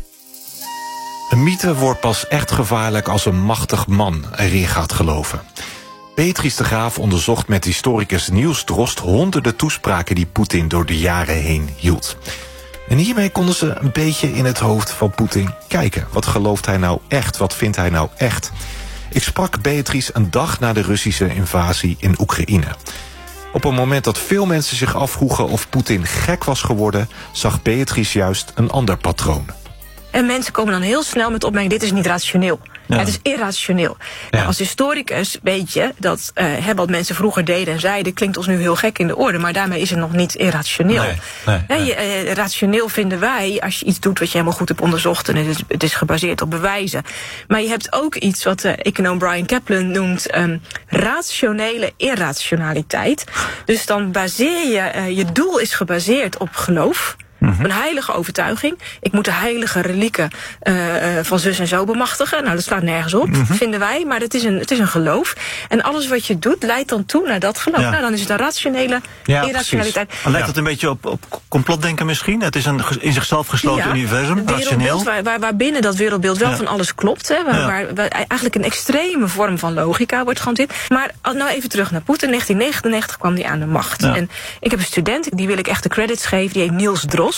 Een mythe wordt pas echt gevaarlijk als een machtig man erin gaat geloven. Beatrice de Graaf onderzocht met historicus Niels Drost honderden toespraken die Poetin door de jaren heen hield. En hiermee konden ze een beetje in het hoofd van Poetin kijken. Wat gelooft hij nou echt? Wat vindt hij nou echt? Ik sprak Beatrice een dag na de Russische invasie in Oekraïne. Op een moment dat veel mensen zich afvroegen of Poetin gek was geworden, zag Beatrice juist een ander patroon.
En mensen komen dan heel snel met opmerking, dit is niet rationeel. Ja. Het is irrationeel. Ja. Nou, als historicus weet je dat uh, wat mensen vroeger deden en zeiden klinkt ons nu heel gek in de orde, maar daarmee is het nog niet irrationeel. Nee, nee, ja, je, uh, rationeel vinden wij als je iets doet wat je helemaal goed hebt onderzocht en het is, het is gebaseerd op bewijzen. Maar je hebt ook iets wat de uh, econoom Brian Kaplan noemt um, rationele irrationaliteit. Dus dan baseer je, uh, je doel is gebaseerd op geloof. Mm-hmm. Een heilige overtuiging. Ik moet de heilige relieken uh, van zus en zo bemachtigen. Nou, dat slaat nergens op, mm-hmm. vinden wij. Maar het is, een, het is een geloof. En alles wat je doet, leidt dan toe naar dat geloof. Ja. Nou, dan is het een rationele ja, irrationaliteit.
Maar lijkt het een beetje op, op complotdenken misschien? Het is een in zichzelf gesloten ja, universum,
een
rationeel.
Waar, waar, waar binnen dat wereldbeeld wel ja. van alles klopt. Hè, waar, ja. waar, waar eigenlijk een extreme vorm van logica wordt gehanteerd. Maar nou even terug naar Poetin. negentien negenennegentig kwam hij aan de macht. Ja. En ik heb een student, die wil ik echt de credits geven. Die heet Niels Drost.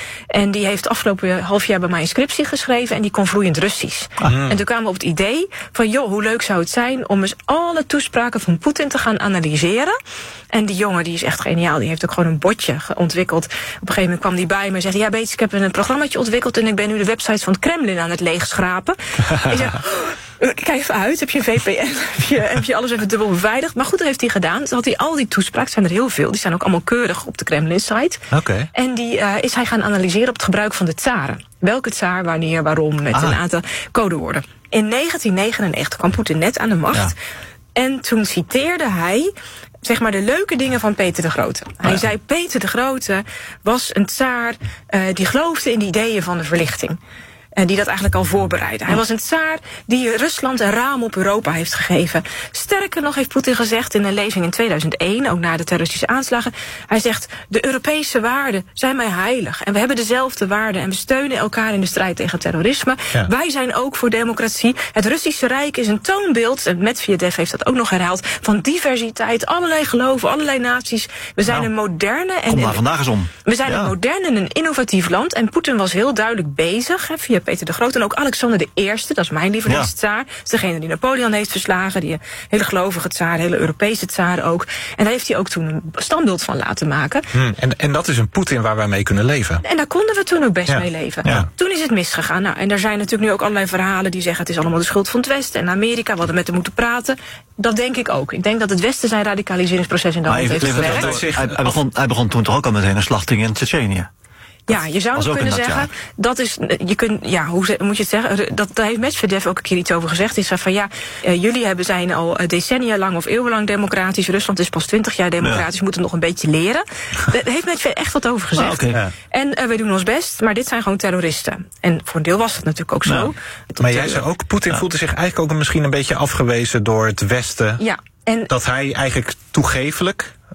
En die heeft afgelopen half jaar bij mij een scriptie geschreven en die kon vloeiend Russisch. Ah. En toen kwamen we op het idee van, joh, hoe leuk zou het zijn om eens alle toespraken van Poetin te gaan analyseren. En die jongen, die is echt geniaal, die heeft ook gewoon een botje ontwikkeld. Op een gegeven moment kwam die bij me en zei, ja, Beets, ik heb een programmaatje ontwikkeld en ik ben nu de website van het Kremlin aan het leegschrapen. Ik zeg, kijk even uit, heb je een V P N, heb je, heb je alles even dubbel beveiligd. Maar goed, dat heeft hij gedaan. Dus had hij al die toespraken, zijn er heel veel, die staan ook allemaal keurig op de Kremlin-site.
Okay.
En die uh, is hij gaan analyseren op het gebruik van de tsaren. Welke tsaar, wanneer, waarom, met ah. een aantal codewoorden. In negentien negenennegentig kwam Poetin net aan de macht. Ja. En toen citeerde hij, zeg maar, de leuke dingen van Peter de Grote. Hij oh ja. zei, Peter de Grote was een tsaar uh, die geloofde in de ideeën van de verlichting. En die dat eigenlijk al voorbereidde. Hij was een tsaar die Rusland een raam op Europa heeft gegeven. Sterker nog heeft Poetin gezegd in een lezing in tweeduizend één, ook na de terroristische aanslagen. Hij zegt, de Europese waarden zijn mij heilig. En we hebben dezelfde waarden en we steunen elkaar in de strijd tegen terrorisme. Ja. Wij zijn ook voor democratie. Het Russische Rijk is een toonbeeld, en Medvedev heeft dat ook nog herhaald, van diversiteit, allerlei geloven, allerlei naties. We zijn nou, een moderne en,
kom maar vandaag eens om.
We zijn
ja.
een modern en een innovatief land. En Poetin was heel duidelijk bezig, hè, via Peter de Grote en ook Alexander de Eerste, dat is mijn lievelingstsaar. Ja. Dat is degene die Napoleon heeft verslagen, die hele gelovige tsaar, hele Europese tsaar ook. En daar heeft hij ook toen een standbeeld van laten maken.
Hmm. En, en dat is een Poetin waar wij mee kunnen leven.
En daar konden we toen ook best
ja.
mee leven.
Ja.
Toen is het misgegaan. Nou, en er zijn natuurlijk nu ook allerlei verhalen die zeggen het is allemaal de schuld van het Westen en Amerika, we hadden met hem moeten praten. Dat denk ik ook. Ik denk dat het Westen zijn radicaliseringsproces in de hand heeft gewerkt.
Hij, hij, begon, hij begon toen toch ook al meteen een slachting in Tsjetsjenië.
Ja, je zou nog kunnen zeggen, dat is, je kunt, ja, hoe moet je het zeggen? Dat, daar heeft Medvedev ook een keer iets over gezegd. Hij zei van ja, uh, jullie hebben, zijn al decennia lang of eeuwenlang democratisch. Rusland is pas twintig jaar democratisch, ja. moeten nog een beetje leren. Daar heeft Medvedev echt wat over gezegd. Ah, okay. ja. En uh, wij doen ons best, maar dit zijn gewoon terroristen. En voor een deel was het natuurlijk ook zo.
Ja. Maar jij zei ook, Poetin ja. voelde zich eigenlijk ook misschien een beetje afgewezen door het Westen.
Ja. En
dat hij eigenlijk toegefelijk,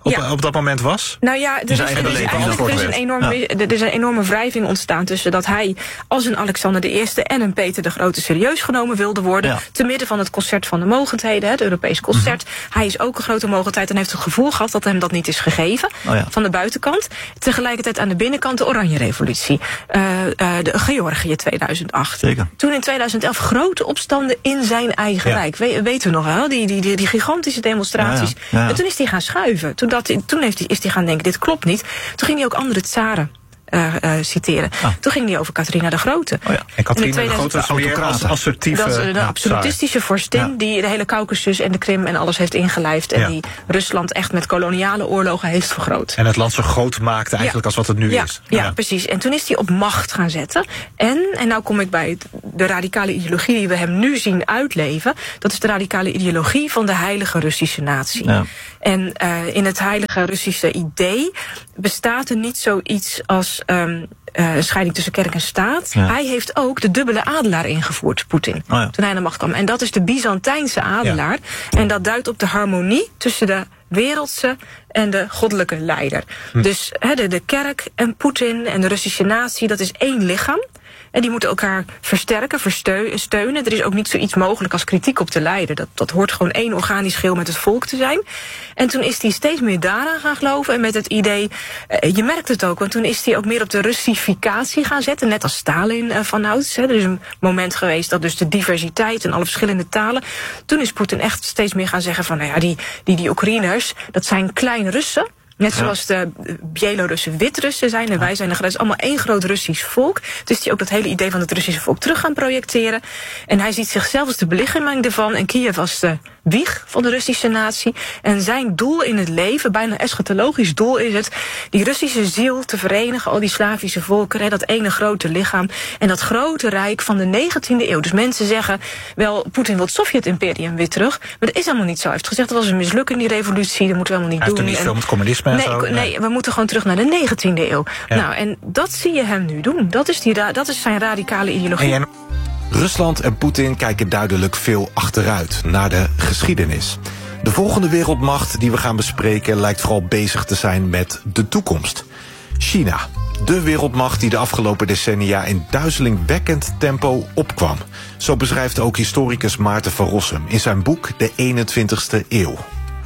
op,
Ja.
op dat moment was?
Nou ja, er is, er is eigenlijk er is een enorme, ja. er is een enorme wrijving ontstaan tussen dat hij als een Alexander de Eerste en een Peter de Grote serieus genomen wilde worden. Ja. Te midden van het concert van de mogendheden, het Europees concert. Mm-hmm. Hij is ook een grote mogendheid en heeft het gevoel gehad dat hem dat niet is gegeven. Oh ja. Van de buitenkant. Tegelijkertijd aan de binnenkant de Oranje Revolutie. Uh, uh, de Georgië tweeduizend acht.
Zeker.
Toen in tweeduizend elf grote opstanden in zijn eigen ja. rijk. We, weten we nog wel, die, die, die, die gigantische demonstraties. Ja, ja. Ja, ja. En toen is hij gaan schuiven. Toen, dat, toen heeft hij, is hij gaan denken, dit klopt niet. Toen ging hij ook andere tsaren Uh, uh, citeren. Ah. Toen ging hij over Catharina de Grote.
Oh ja. En Catharina de Grote is meer als assertieve...
Dat is een ja, absolutistische vorstin ja. die de hele Caucasus en de Krim en alles heeft ingelijfd. En ja. die Rusland echt met koloniale oorlogen heeft vergroot.
En het land zo groot maakte eigenlijk ja. als wat het nu
ja.
is.
Ja, ja, precies. En toen is hij op macht gaan zetten. En, en nou kom ik bij het, de radicale ideologie die we hem nu zien uitleven. Dat is de radicale ideologie van de heilige Russische natie. Ja. En uh, in het heilige Russische idee bestaat er niet zoiets als um, uh, een scheiding tussen kerk en staat. Ja. Hij heeft ook de dubbele adelaar ingevoerd, Poetin, oh ja. toen hij aan de macht kwam. En dat is de Byzantijnse adelaar. Ja. En dat duidt op de harmonie tussen de wereldse en de goddelijke leider. Hm. Dus he, de, de kerk en Poetin en de Russische natie, dat is één lichaam. En die moeten elkaar versterken, versteunen. Er is ook niet zoiets mogelijk als kritiek op de leider. Dat, dat hoort gewoon één organisch geheel met het volk te zijn. En toen is hij steeds meer daaraan gaan geloven. En met het idee, uh, je merkt het ook, want toen is hij ook meer op de Russificatie gaan zetten. Net als Stalin uh, vanouds. Hè. Er is een moment geweest dat dus de diversiteit en alle verschillende talen. Toen is Poetin echt steeds meer gaan zeggen van, nou ja, die, die, die Oekraïners, dat zijn kleine Russen. Net zoals de Belorussen Wit-Russen zijn en wij zijn er. Dat is allemaal één groot Russisch volk. Dus die ook dat hele idee van het Russische volk terug gaan projecteren. En hij ziet zichzelf als de belichaming ervan. En Kiev als de wieg van de Russische natie. En zijn doel in het leven, bijna eschatologisch doel is het, die Russische ziel te verenigen, al die Slavische volkeren, dat ene grote lichaam en dat grote rijk van de negentiende eeuw. Dus mensen zeggen, wel, Poetin wil het Sovjet-imperium weer terug, maar dat is helemaal niet zo. Hij heeft gezegd, dat was een mislukking, die revolutie, dat moeten we helemaal niet
doen. Hij heeft er niet veel met communisme en
nee,
zo.
Nee, nee, we moeten gewoon terug naar de negentiende eeuw. Ja. Nou, en dat zie je hem nu doen. Dat is, die, dat is zijn radicale ideologie.
En Rusland en Poetin kijken duidelijk veel achteruit, naar de geschiedenis. De volgende wereldmacht die we gaan bespreken lijkt vooral bezig te zijn met de toekomst. China, de wereldmacht die de afgelopen decennia in duizelingwekkend tempo opkwam. Zo beschrijft ook historicus Maarten van Rossum in zijn boek De eenentwintigste eeuw.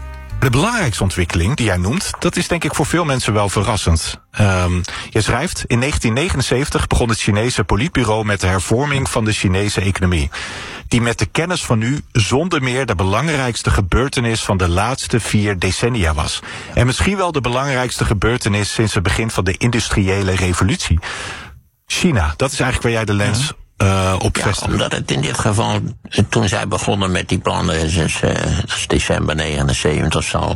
De belangrijkste ontwikkeling die jij noemt, dat is denk ik voor veel mensen wel verrassend. Um, je schrijft, in negentien negenenzeventig begon het Chinese politbureau met de hervorming van de Chinese economie. Die met de kennis van nu zonder meer de belangrijkste gebeurtenis van de laatste vier decennia was. En misschien wel de belangrijkste gebeurtenis sinds het begin van de industriële revolutie. China, dat is eigenlijk waar jij de lens ja. Uh, op
ja,
vestigt.
Omdat het in dit geval, toen zij begonnen met die plannen, is, is, uh, dat is december negenenzeventig zal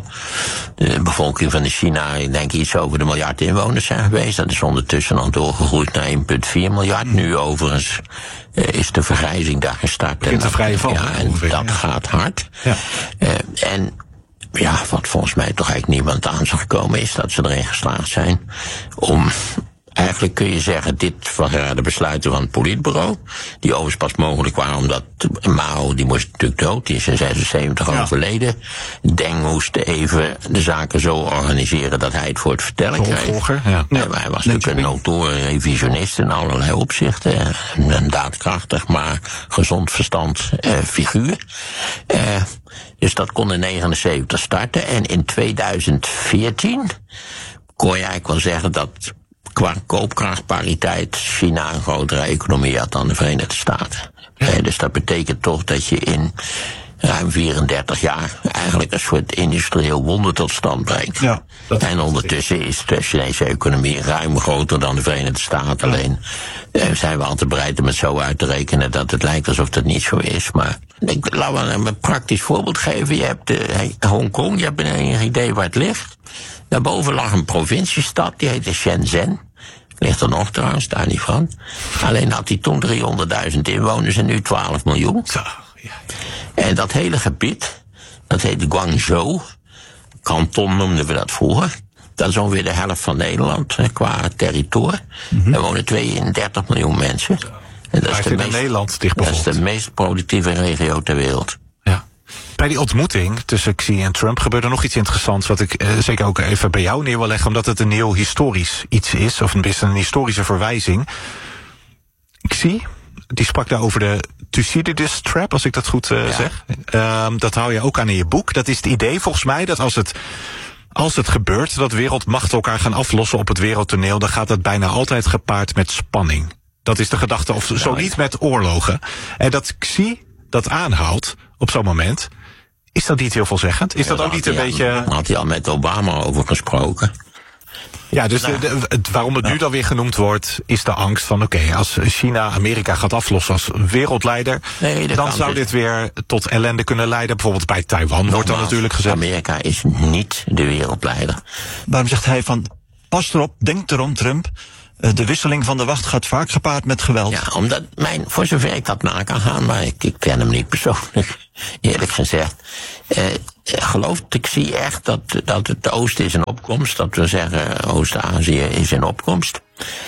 de bevolking van de China, ik denk iets over de miljard inwoners zijn geweest. Dat is ondertussen al doorgegroeid naar één komma vier miljard. Mm. Nu overigens uh, is de vergrijzing daar gestart.
Begint te vrije val.
Ja, en ongeveer, dat ja. gaat hard. Ja. Uh, en ja, wat volgens mij toch eigenlijk niemand aan zou gekomen is dat ze erin geslaagd zijn om... Eigenlijk kun je zeggen, dit waren de besluiten van het politbureau, die overigens pas mogelijk waren omdat Mao, die moest natuurlijk dood, die is in zesenzeventig ja. overleden. Deng moest even de zaken zo organiseren dat hij het voor het vertellen kreeg. Ja. Ja, hij was nee, natuurlijk een notoire revisionist in allerlei opzichten. Een daadkrachtig, maar gezond verstand eh, figuur. Eh, dus dat kon in negenenzeventig starten. En in tweeduizend veertien kon je eigenlijk wel zeggen dat qua koopkrachtpariteit China een grotere economie had dan de Verenigde Staten. Ja. Eh, dus dat betekent toch dat je in ruim vierendertig jaar eigenlijk een soort industrieel wonder tot stand brengt. Ja, en ondertussen is de Chinese economie ruim groter dan de Verenigde Staten. Ja. Alleen eh, zijn we altijd bereid om het zo uit te rekenen dat het lijkt alsof dat niet zo is. Maar ik laat wel een praktisch voorbeeld geven. Je hebt uh, Hongkong, je hebt een idee waar het ligt. Daarboven lag een provinciestad, die heette Shenzhen. Ligt er nog trouwens, daar niet van. Alleen had hij toen driehonderdduizend inwoners en nu twaalf miljoen. Zo, ja. En dat hele gebied, dat heette Guangzhou. Kanton noemden we dat vroeger. Dat is ongeveer de helft van Nederland qua territorie. Mm-hmm. Er wonen tweeëndertig miljoen mensen. En dat is de meest,
Nederland dicht
dat is de meest productieve regio ter wereld.
Ja. Bij die ontmoeting tussen Xi en Trump gebeurde nog iets interessants, wat ik uh, zeker ook even bij jou neer wil leggen, omdat het een heel historisch iets is, of een, een historische verwijzing. Xi, die sprak daar over de Thucydides trap, als ik dat goed uh, ja. zeg. Uh, dat hou je ook aan in je boek. Dat is het idee volgens mij dat als het, als het gebeurt, dat wereldmachten elkaar gaan aflossen op het wereldtoneel, dan gaat dat bijna altijd gepaard met spanning. Dat is de gedachte, of zo nou, niet met oorlogen. En dat Xi dat aanhoudt op zo'n moment, is dat niet heel veelzeggend? Is ja, dat ook niet een
hij,
beetje...
Daar had hij al met Obama over gesproken.
Ja, dus nou, de, de, het, waarom het nu dan weer genoemd wordt, is de angst van oké, okay, als China Amerika gaat aflossen als wereldleider, nee, dan zou is... dit weer tot ellende kunnen leiden. Bijvoorbeeld bij Taiwan Nogmaals, wordt dan natuurlijk gezegd.
Amerika is niet de wereldleider.
Waarom zegt hij van, pas erop, denk erom Trump, de wisseling van de wacht gaat vaak gepaard met geweld.
Ja, omdat mijn, voor zover ik dat na kan gaan, maar ik, ik ken hem niet persoonlijk, eerlijk gezegd. Eh, gelooft Xi echt dat, dat het Oosten is in opkomst? Dat we zeggen, Oost-Azië is in opkomst.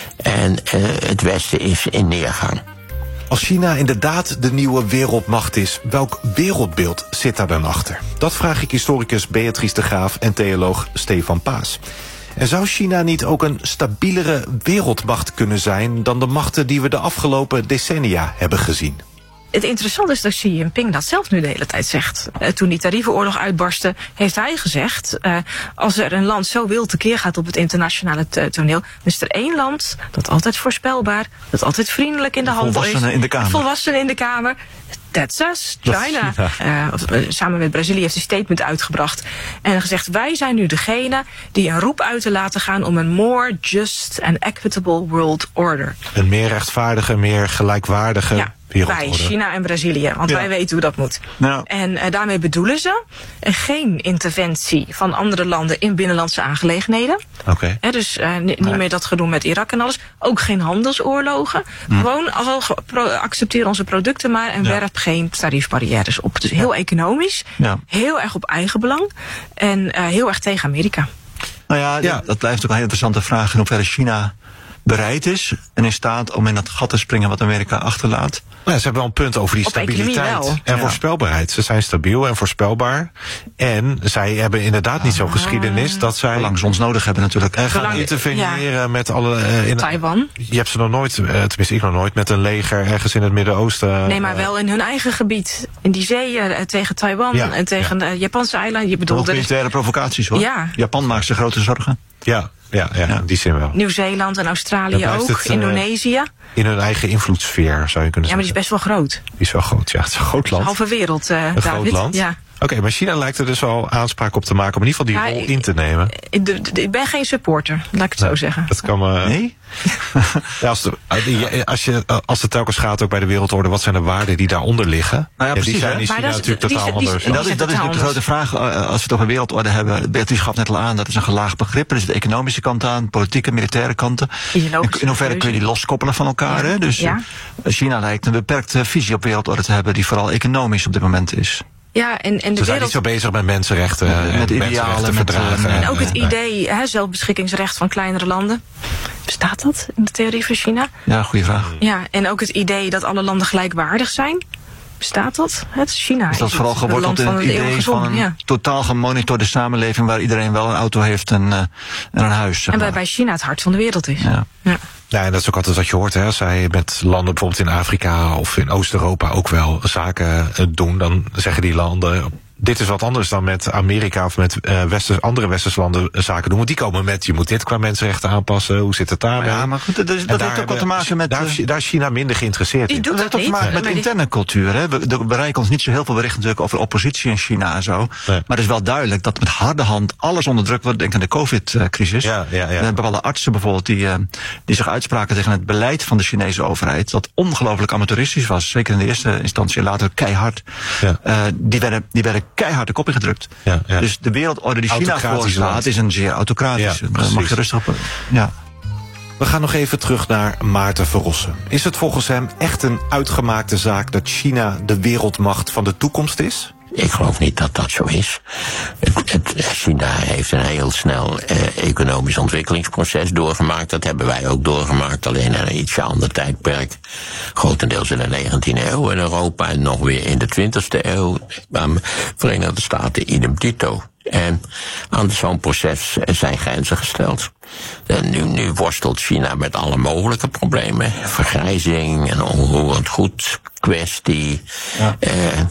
En eh, het Westen is in neergang.
Als China inderdaad de nieuwe wereldmacht is, welk wereldbeeld zit daar dan achter? Dat vraag ik historicus Beatrice de Graaf en theoloog Stefan Paas. En zou China niet ook een stabielere wereldmacht kunnen zijn dan de machten die we de afgelopen decennia hebben gezien?
Het interessante is dat Xi Jinping dat zelf nu de hele tijd zegt. Uh, toen die tarievenoorlog uitbarstte, heeft hij gezegd, Uh, als er een land zo wild tekeer gaat op het internationale t- toneel, dan is er één land dat altijd voorspelbaar, dat altijd vriendelijk in de handel is.
Volwassenen in de Kamer.
Volwassenen in de Kamer. That's us, China. Uh, samen met Brazilië heeft hij een statement uitgebracht en gezegd, wij zijn nu degene die een roep uit te laten gaan om een more just and equitable world order.
Een meer rechtvaardige, meer gelijkwaardige
ja. Wij, China en Brazilië, want ja. wij weten hoe dat moet. Ja. En uh, daarmee bedoelen ze uh, geen interventie van andere landen in binnenlandse aangelegenheden.
Okay.
Uh, dus uh, n- niet nee. meer dat gedoe met Irak en alles. Ook geen handelsoorlogen. Hm. Gewoon al pro- accepteer onze producten maar en ja. werp geen tariefbarrières op. Dus heel economisch, ja. heel erg op eigenbelang en uh, heel erg tegen Amerika.
Nou ja, ja, dat blijft ook een heel interessante vraag in hoeverre China bereid is en in staat om in dat gat te springen wat Amerika achterlaat.
Nou, ze hebben wel een punt over die
Op
stabiliteit en
ja.
voorspelbaarheid. Ze zijn stabiel en voorspelbaar. En zij hebben inderdaad niet zo'n geschiedenis dat zij...
Zolang ze ons nodig hebben natuurlijk.
En gaan Zolang, interveneren ja. met alle... Uh, in,
Taiwan.
Je hebt ze nog nooit, uh, tenminste ik nog nooit, met een leger ergens in het Midden-Oosten...
Nee, maar wel in hun eigen gebied. In die zee uh, tegen Taiwan ja. en tegen ja. de Japanse eilanden. Je bedoelt...
militaire provocaties hoor.
Ja.
Japan maakt zich grote zorgen.
Ja. Ja, ja, ja, in die zin wel.
Nieuw-Zeeland en Australië ook, het, uh, Indonesië.
In hun eigen invloedssfeer, zou je kunnen zeggen.
Ja, maar die is best wel groot.
Die is wel groot, ja. Het is een groot land.
Halve wereld, uh,
Een
David.
groot land?
Ja.
Oké, okay, maar China lijkt er dus al aanspraak op te maken om in ieder geval die ja, rol in te nemen.
Ik, de, de, ik ben geen supporter, laat ik het nee, zo zeggen.
Dat kan me...
Nee?
ja, als, de, als, je, als het telkens gaat ook bij de wereldorde, wat zijn de waarden die daaronder liggen?
Nou ja, precies,
ja, die zijn in China natuurlijk totaal die, anders.
En dat is, dat is natuurlijk de grote vraag, als we het over wereldorde hebben. Beatrice gaf net al aan, dat is een gelaagd begrip. Er is de economische kant aan, politieke, militaire kanten. In hoeverre kun je die loskoppelen van elkaar? Ja. Hè? Dus ja. China lijkt een beperkte visie op wereldorde te hebben die vooral economisch op dit moment is.
Ja, en, en de
Ze zijn
wereld...
niet zo bezig met mensenrechten,
met, met idealen,
verdragen.
En ook het idee, hè, zelfbeschikkingsrecht van kleinere landen. Bestaat dat in de theorie van China?
Ja, goede vraag.
Ja, en ook het idee dat alle landen gelijkwaardig zijn. Bestaat dat? Het is China.
Is dat vooral geworteld in het idee van een ja. totaal gemonitorde samenleving waar iedereen wel een auto heeft en, uh, en een huis. Zeg
en
maar.
waarbij China het hart van de wereld is.
Ja.
Ja.
Ja, en dat is ook altijd wat je hoort, hè. Als zij met landen bijvoorbeeld in Afrika of in Oost-Europa ook wel zaken doen, dan zeggen die landen, dit is wat anders dan met Amerika of met uh, westers, andere westerse landen zaken doen. Want die komen met, je moet dit qua mensenrechten aanpassen, hoe zit het daarmee?
Ja, maar goed, dat, dat, dat heeft ook wat te maken met...
Daar, uh, daar is China minder geïnteresseerd in.
Dat
heeft ook te maken met interne cultuur. Hè. We, we bereiken ons niet zo heel veel berichten natuurlijk over oppositie in China en zo. Nee. Maar het is wel duidelijk dat met harde hand alles onderdrukt wordt. Denk aan de covid-crisis.
Ja, ja, ja.
We hebben bepaalde artsen bijvoorbeeld die, uh, die zich uitspraken tegen het beleid van de Chinese overheid. Dat ongelooflijk amateuristisch was. Zeker in de eerste instantie en later keihard. Ja. Uh, die, werden, die werden keihard de kop ingedrukt. Ja, ja. Dus de wereldorde die China voorstaat is een zeer autocratisch. Ja, uh, mag je rustig op. Ja.
We gaan nog even terug naar Maarten Verrossen. Is het volgens hem echt een uitgemaakte zaak dat China de wereldmacht van de toekomst is?
Ik geloof niet dat dat zo is. Het, het, China heeft een heel snel eh, economisch ontwikkelingsproces doorgemaakt. Dat hebben wij ook doorgemaakt, alleen in een ietsje ander tijdperk. Grotendeels in de negentiende eeuw in Europa en nog weer in de twintigste eeuw. Maar de Verenigde Staten idem dito. En aan zo'n proces zijn grenzen gesteld. En nu, nu worstelt China met alle mogelijke problemen. Vergrijzing, een onroerend goed kwestie. Ja. Eh,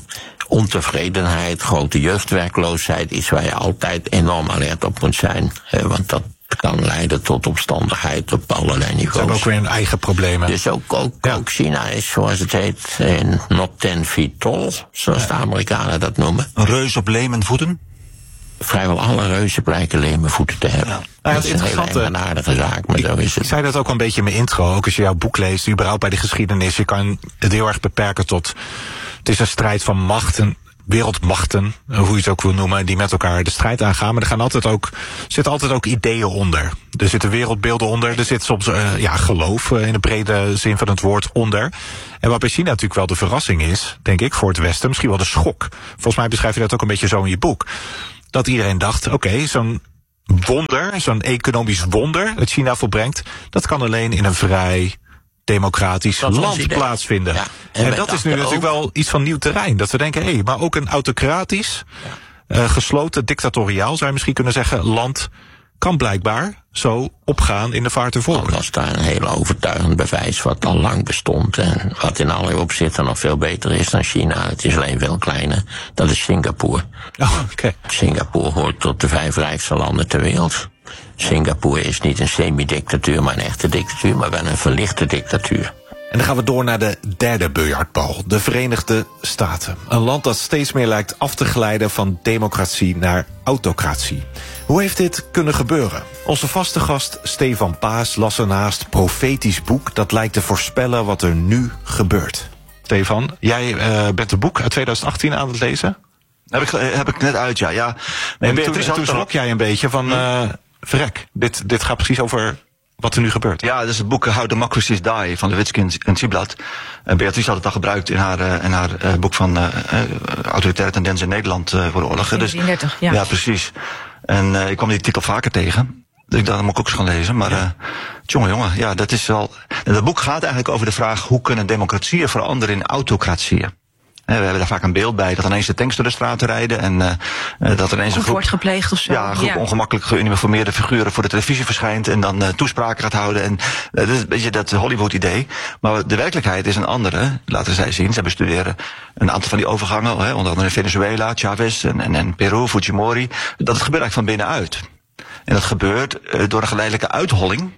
ontevredenheid, grote jeugdwerkloosheid. Iets waar je altijd enorm alert op moet zijn. Eh, want dat kan leiden tot opstandigheid op allerlei niveaus.
Ze hebben ook weer hun eigen problemen.
Dus ook, ook, ja. ook China is, zoals het heet, in not ten feet tall. Zoals ja. de Amerikanen dat noemen.
Een reus op lemen voeten?
Vrijwel alle reuzen blijken lemen voeten te hebben. Ja.
Nou,
dat is een hele eigenaardige zaak, maar
ik,
zo is het.
Ik zei dat ook al een beetje in mijn intro. Ook als je jouw boek leest, überhaupt bij de geschiedenis. Je kan het heel erg beperken tot... Het is een strijd van machten, wereldmachten, hoe je het ook wil noemen, die met elkaar de strijd aangaan. Maar er gaan altijd ook, zitten altijd ook ideeën onder. Er zitten wereldbeelden onder. Er zit soms uh, ja, geloof uh, in de brede zin van het woord onder. En wat bij China natuurlijk wel de verrassing is, denk ik, voor het Westen, misschien wel de schok. Volgens mij beschrijf je dat ook een beetje zo in je boek. Dat iedereen dacht, oké, okay, zo'n wonder, zo'n economisch wonder dat China volbrengt, dat kan alleen in een vrij democratisch dat land plaatsvinden. Ja, en en dat is nu natuurlijk ook wel iets van nieuw terrein. Dat we denken, hé, hey, maar ook een autocratisch, ja. uh, gesloten, dictatoriaal, zou je misschien kunnen zeggen, land kan blijkbaar zo opgaan in de vaart ervoor.
Dat was daar een heel overtuigend bewijs wat al lang bestond. En wat in alle opzichten nog veel beter is dan China. Het is alleen veel kleiner. Dat is Singapore.
Oh, okay.
Singapore hoort tot de vijf rijkste landen ter wereld. Singapore is niet een semi-dictatuur, maar een echte dictatuur, maar wel een verlichte dictatuur.
En dan gaan we door naar de derde biljartbal, de Verenigde Staten. Een land dat steeds meer lijkt af te glijden van democratie naar autocratie. Hoe heeft dit kunnen gebeuren? Onze vaste gast Stefan Paas las een haast profetisch boek dat lijkt te voorspellen wat er nu gebeurt. Stefan, jij uh, bent een boek uit twintig achttien aan het lezen?
Heb ik, heb ik net uit, ja. ja.
Nee, en toen, toen schrok jij een beetje van, uh, verrek, dit, dit gaat precies over wat er nu gebeurt.
Ja, dat is het boek How Democracies Die van Levitsky en Ziblatt. Uh, Beatrice had het al gebruikt in haar, uh, in haar uh, boek van uh, uh, Autoritaire Tendensen in Nederland uh, voor de oorlog.
drieëndertig, ja.
Ja, precies. En uh, ik kwam die titel vaker tegen. Dus ik dacht, dat moet ik ook eens gaan lezen. Maar, ja. uh, jongen, jongen, ja, dat is wel... En dat boek gaat eigenlijk over de vraag, hoe kunnen democratieën veranderen in autocratieën? We hebben daar vaak een beeld bij dat ineens de tanks door de straten rijden en uh, dat ineens een groep
wordt gepleegd of zo.
Ja, een groep ja. ongemakkelijk geuniformeerde figuren voor de televisie verschijnt en dan uh, toespraken gaat houden. En uh, dat is een beetje dat Hollywood-idee. Maar de werkelijkheid is een andere. Laten zij zien. Zij bestuderen een aantal van die overgangen, hè, onder andere in Venezuela, Chavez en, en, en Peru, Fujimori. Dat het gebeurt eigenlijk van binnenuit. En dat gebeurt uh, door een geleidelijke uitholling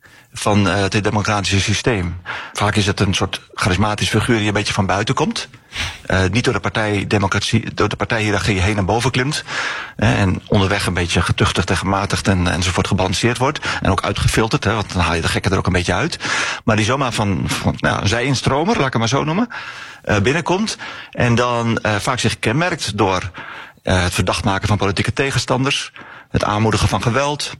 van uh, het democratische systeem. Vaak is het een soort charismatisch figuur die een beetje van buiten komt. Uh, niet door de partij democratie, door de partijhiërarchie heen en boven klimt. Uh, en onderweg een beetje getuchtigd en gematigd en, enzovoort gebalanceerd wordt. En ook uitgefilterd, hè, want dan haal je de gekken er ook een beetje uit. Maar die zomaar van, van nou, een zij-instromer, laat ik het maar zo noemen, uh, binnenkomt. En dan uh, vaak zich kenmerkt door uh, het verdacht maken van politieke tegenstanders. Het aanmoedigen van geweld.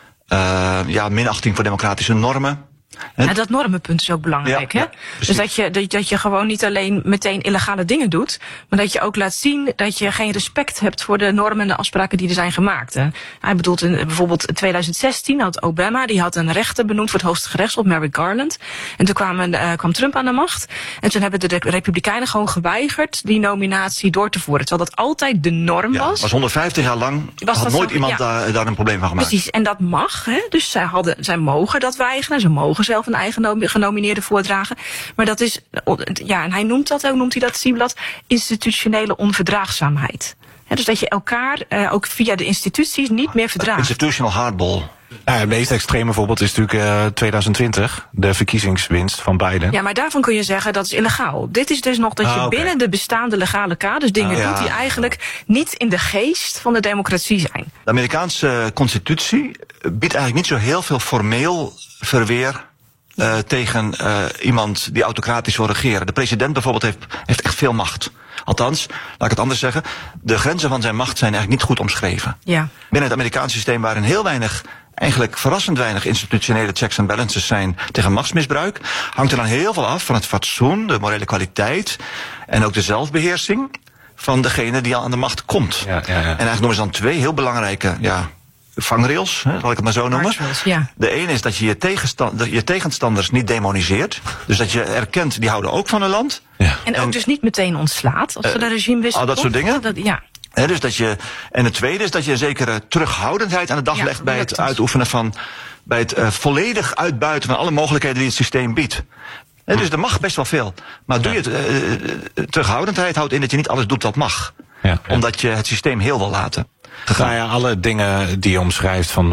Uh, ja, minachting voor democratische normen.
Ja, dat normenpunt is ook belangrijk, ja, hè? Ja, dus dat je, dat, dat je gewoon niet alleen meteen illegale dingen doet, maar dat je ook laat zien dat je geen respect hebt voor de normen en de afspraken die er zijn gemaakt. Hè? Hij bedoelt in, bijvoorbeeld in twintig zestien had Obama, die had een rechter benoemd voor het hoogste gerechtshof, Merrick Garland. En toen kwam, uh, kwam Trump aan de macht. En toen hebben de Republikeinen gewoon geweigerd die nominatie door te voeren. Terwijl dat altijd de norm
ja,
was.
was honderdvijftig jaar lang, was had nooit zo, iemand ja. daar, daar een probleem van gemaakt.
Precies, en dat mag. Hè? Dus zij, hadden, zij mogen dat weigeren, ze mogen zelf een eigen genomineerde voordragen. Maar dat is, ja, en hij noemt dat ook, noemt hij dat, Ziblatt, institutionele onverdraagzaamheid. He, dus dat je elkaar, uh, ook via de instituties, niet meer verdraagt.
Institutional hardball.
Ja, het meest extreme voorbeeld is natuurlijk uh, twintig twintig, de verkiezingswinst van Biden.
Ja, maar daarvan kun je zeggen dat is illegaal. Dit is dus nog dat je ah, okay. binnen de bestaande legale kaders dingen ah, ja. doet die eigenlijk niet in de geest van de democratie zijn.
De Amerikaanse constitutie biedt eigenlijk niet zo heel veel formeel verweer Uh, tegen uh, iemand die autocratisch wil regeren. De president bijvoorbeeld heeft, heeft echt veel macht. Althans, laat ik het anders zeggen, de grenzen van zijn macht zijn eigenlijk niet goed omschreven.
Ja.
Binnen het Amerikaanse systeem waarin heel weinig, eigenlijk verrassend weinig institutionele checks en balances zijn tegen machtsmisbruik, hangt er dan heel veel af van het fatsoen, de morele kwaliteit en ook de zelfbeheersing van degene die al aan de macht komt.
Ja, ja, ja.
En eigenlijk noemen ze dan twee heel belangrijke ja, vangrails, hè, zal ik het maar zo noemen.
Ja.
De ene is dat je je, tegenstand, je tegenstanders niet demoniseert. Dus dat je erkent, die houden ook van een land.
Ja.
En ook
En-
dus niet meteen ontslaat als er de regimewisseling
al dat soort
komt.
dingen?
Dat, ja.
He, dus dat je, en het tweede is dat je een zekere terughoudendheid aan de dag
Ja,
legt bij het
reluctance.
uitoefenen van, bij het uh, volledig uitbuiten van alle mogelijkheden die het systeem biedt. He, dus er mag best wel veel. Maar doe je het, uh, terughoudendheid houdt in dat je niet alles doet wat mag.
Ja, ja.
Omdat je het systeem heel wil laten.
Nou ja, alle dingen die je omschrijft van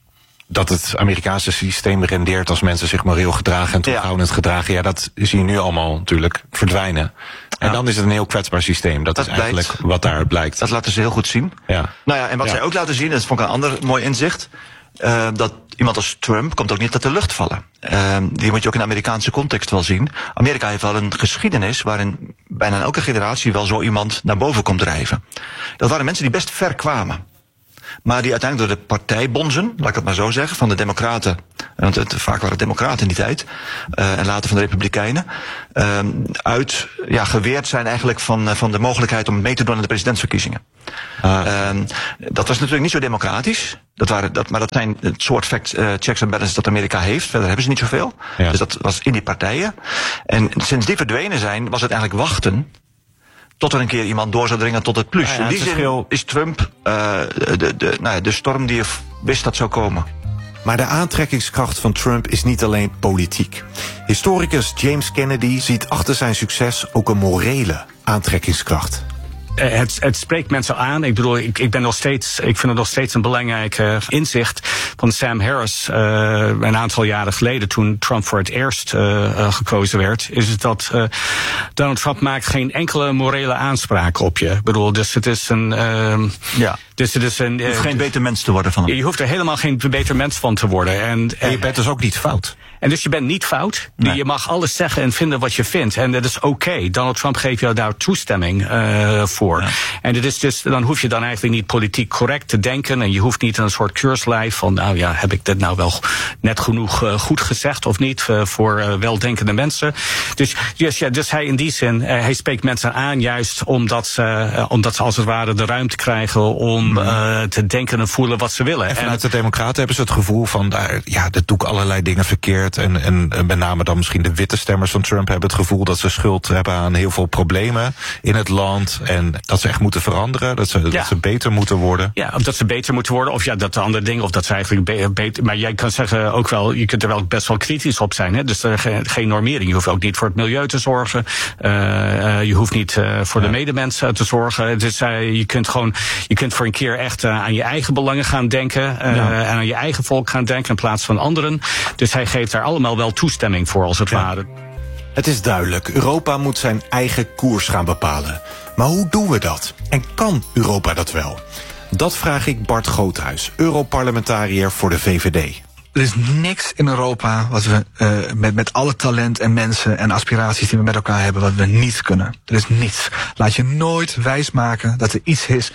dat het Amerikaanse systeem rendeert als mensen zich moreel gedragen en terughoudend gedragen. Ja, dat zie je nu allemaal natuurlijk verdwijnen. En
Ja.
dan is het een heel kwetsbaar systeem. Dat,
Dat
is eigenlijk
blijkt.
wat daar blijkt.
Dat laten ze heel goed zien.
Ja.
Nou ja, en wat
Ja.
zij ook laten zien, dat vond ik een ander mooi inzicht. Uh, dat iemand als Trump komt ook niet uit de lucht vallen. Uh, die moet je ook in de Amerikaanse context wel zien. Amerika heeft wel een geschiedenis waarin bijna in elke generatie wel zo iemand naar boven komt drijven. Dat waren mensen die best ver kwamen. Maar die uiteindelijk door de partijbonzen, laat ik het maar zo zeggen, van de democraten, want het, vaak waren het democraten in die tijd, uh, en later van de republikeinen, uh, uit, ja, geweerd zijn eigenlijk van, uh, van de mogelijkheid om mee te doen aan de presidentsverkiezingen.
Ah.
Uh, dat was natuurlijk niet zo democratisch, dat waren, dat, maar dat zijn het soort fact, uh, checks en balances dat Amerika heeft, verder hebben ze niet zoveel.
Ja.
Dus dat was in die partijen. En sinds die verdwenen zijn, was het eigenlijk wachten tot er een keer iemand door zou dringen tot het plus.
Ja, ja,
in die
het
zin
verschil-
is Trump uh, de, de, nou ja, de storm die je wist dat zou komen.
Maar de aantrekkingskracht van Trump is niet alleen politiek. Historicus James Kennedy ziet achter zijn succes ook een morele aantrekkingskracht.
Het, het spreekt mensen aan. Ik bedoel, ik, ik ben nog steeds, ik vind het nog steeds een belangrijk uh, inzicht van Sam Harris. Uh, een aantal jaren geleden, toen Trump voor het eerst uh, uh, gekozen werd, is het dat uh, Donald Trump maakt geen enkele morele aanspraak op je. Ik bedoel, dus het is een. Uh,
ja.
Dus het is een.
Je hoeft geen beter mens te worden van hem.
Je hoeft er helemaal geen beter mens van te worden. En,
En je bent dus ook niet fout.
En dus je bent niet fout.
Nee.
Je mag alles zeggen en vinden wat je vindt. En dat is oké. Okay. Donald Trump geeft jou daar toestemming uh, voor. Ja. En het is dus, dan hoef je dan eigenlijk niet politiek correct te denken. En je hoeft niet een soort keurslijf van, nou ja, heb ik dit nou wel net genoeg uh, goed gezegd of niet uh, voor uh, weldenkende mensen. Dus, dus, ja, dus hij in die zin, uh, hij spreekt mensen aan juist omdat ze, uh, omdat ze als het ware de ruimte krijgen om uh, te denken en voelen wat ze willen.
En vanuit de Democraten hebben ze het gevoel van, uh, ja, dat doe ik allerlei dingen verkeerd. En, en, en met name dan misschien de witte stemmers van Trump hebben het gevoel dat ze schuld hebben aan heel veel problemen in het land. En dat ze echt moeten veranderen, dat ze, ja. dat ze beter moeten worden.
Ja, of dat ze beter moeten worden, of ja, dat de andere dingen, of dat ze eigenlijk be- beter. Maar jij kan zeggen ook wel, je kunt er wel best wel kritisch op zijn. Hè? Dus er geen, geen normering. Je hoeft ook niet voor het milieu te zorgen. Uh, uh, je hoeft niet uh, voor ja. de medemensen te zorgen. Dus uh, je kunt gewoon, je kunt voor een keer echt uh, aan je eigen belangen gaan denken. Uh, ja. En aan je eigen volk gaan denken in plaats van anderen. Dus hij geeft daar allemaal wel toestemming voor, als het ja. ware.
Het is duidelijk, Europa moet zijn eigen koers gaan bepalen. Maar hoe doen we dat? En kan Europa dat wel? Dat vraag ik Bart Groothuis, Europarlementariër voor de V V D.
Er is niks in Europa wat we uh, met, met alle talent en mensen en aspiraties die we met elkaar hebben, wat we niet kunnen. Er is niets. Laat je nooit wijsmaken dat er iets is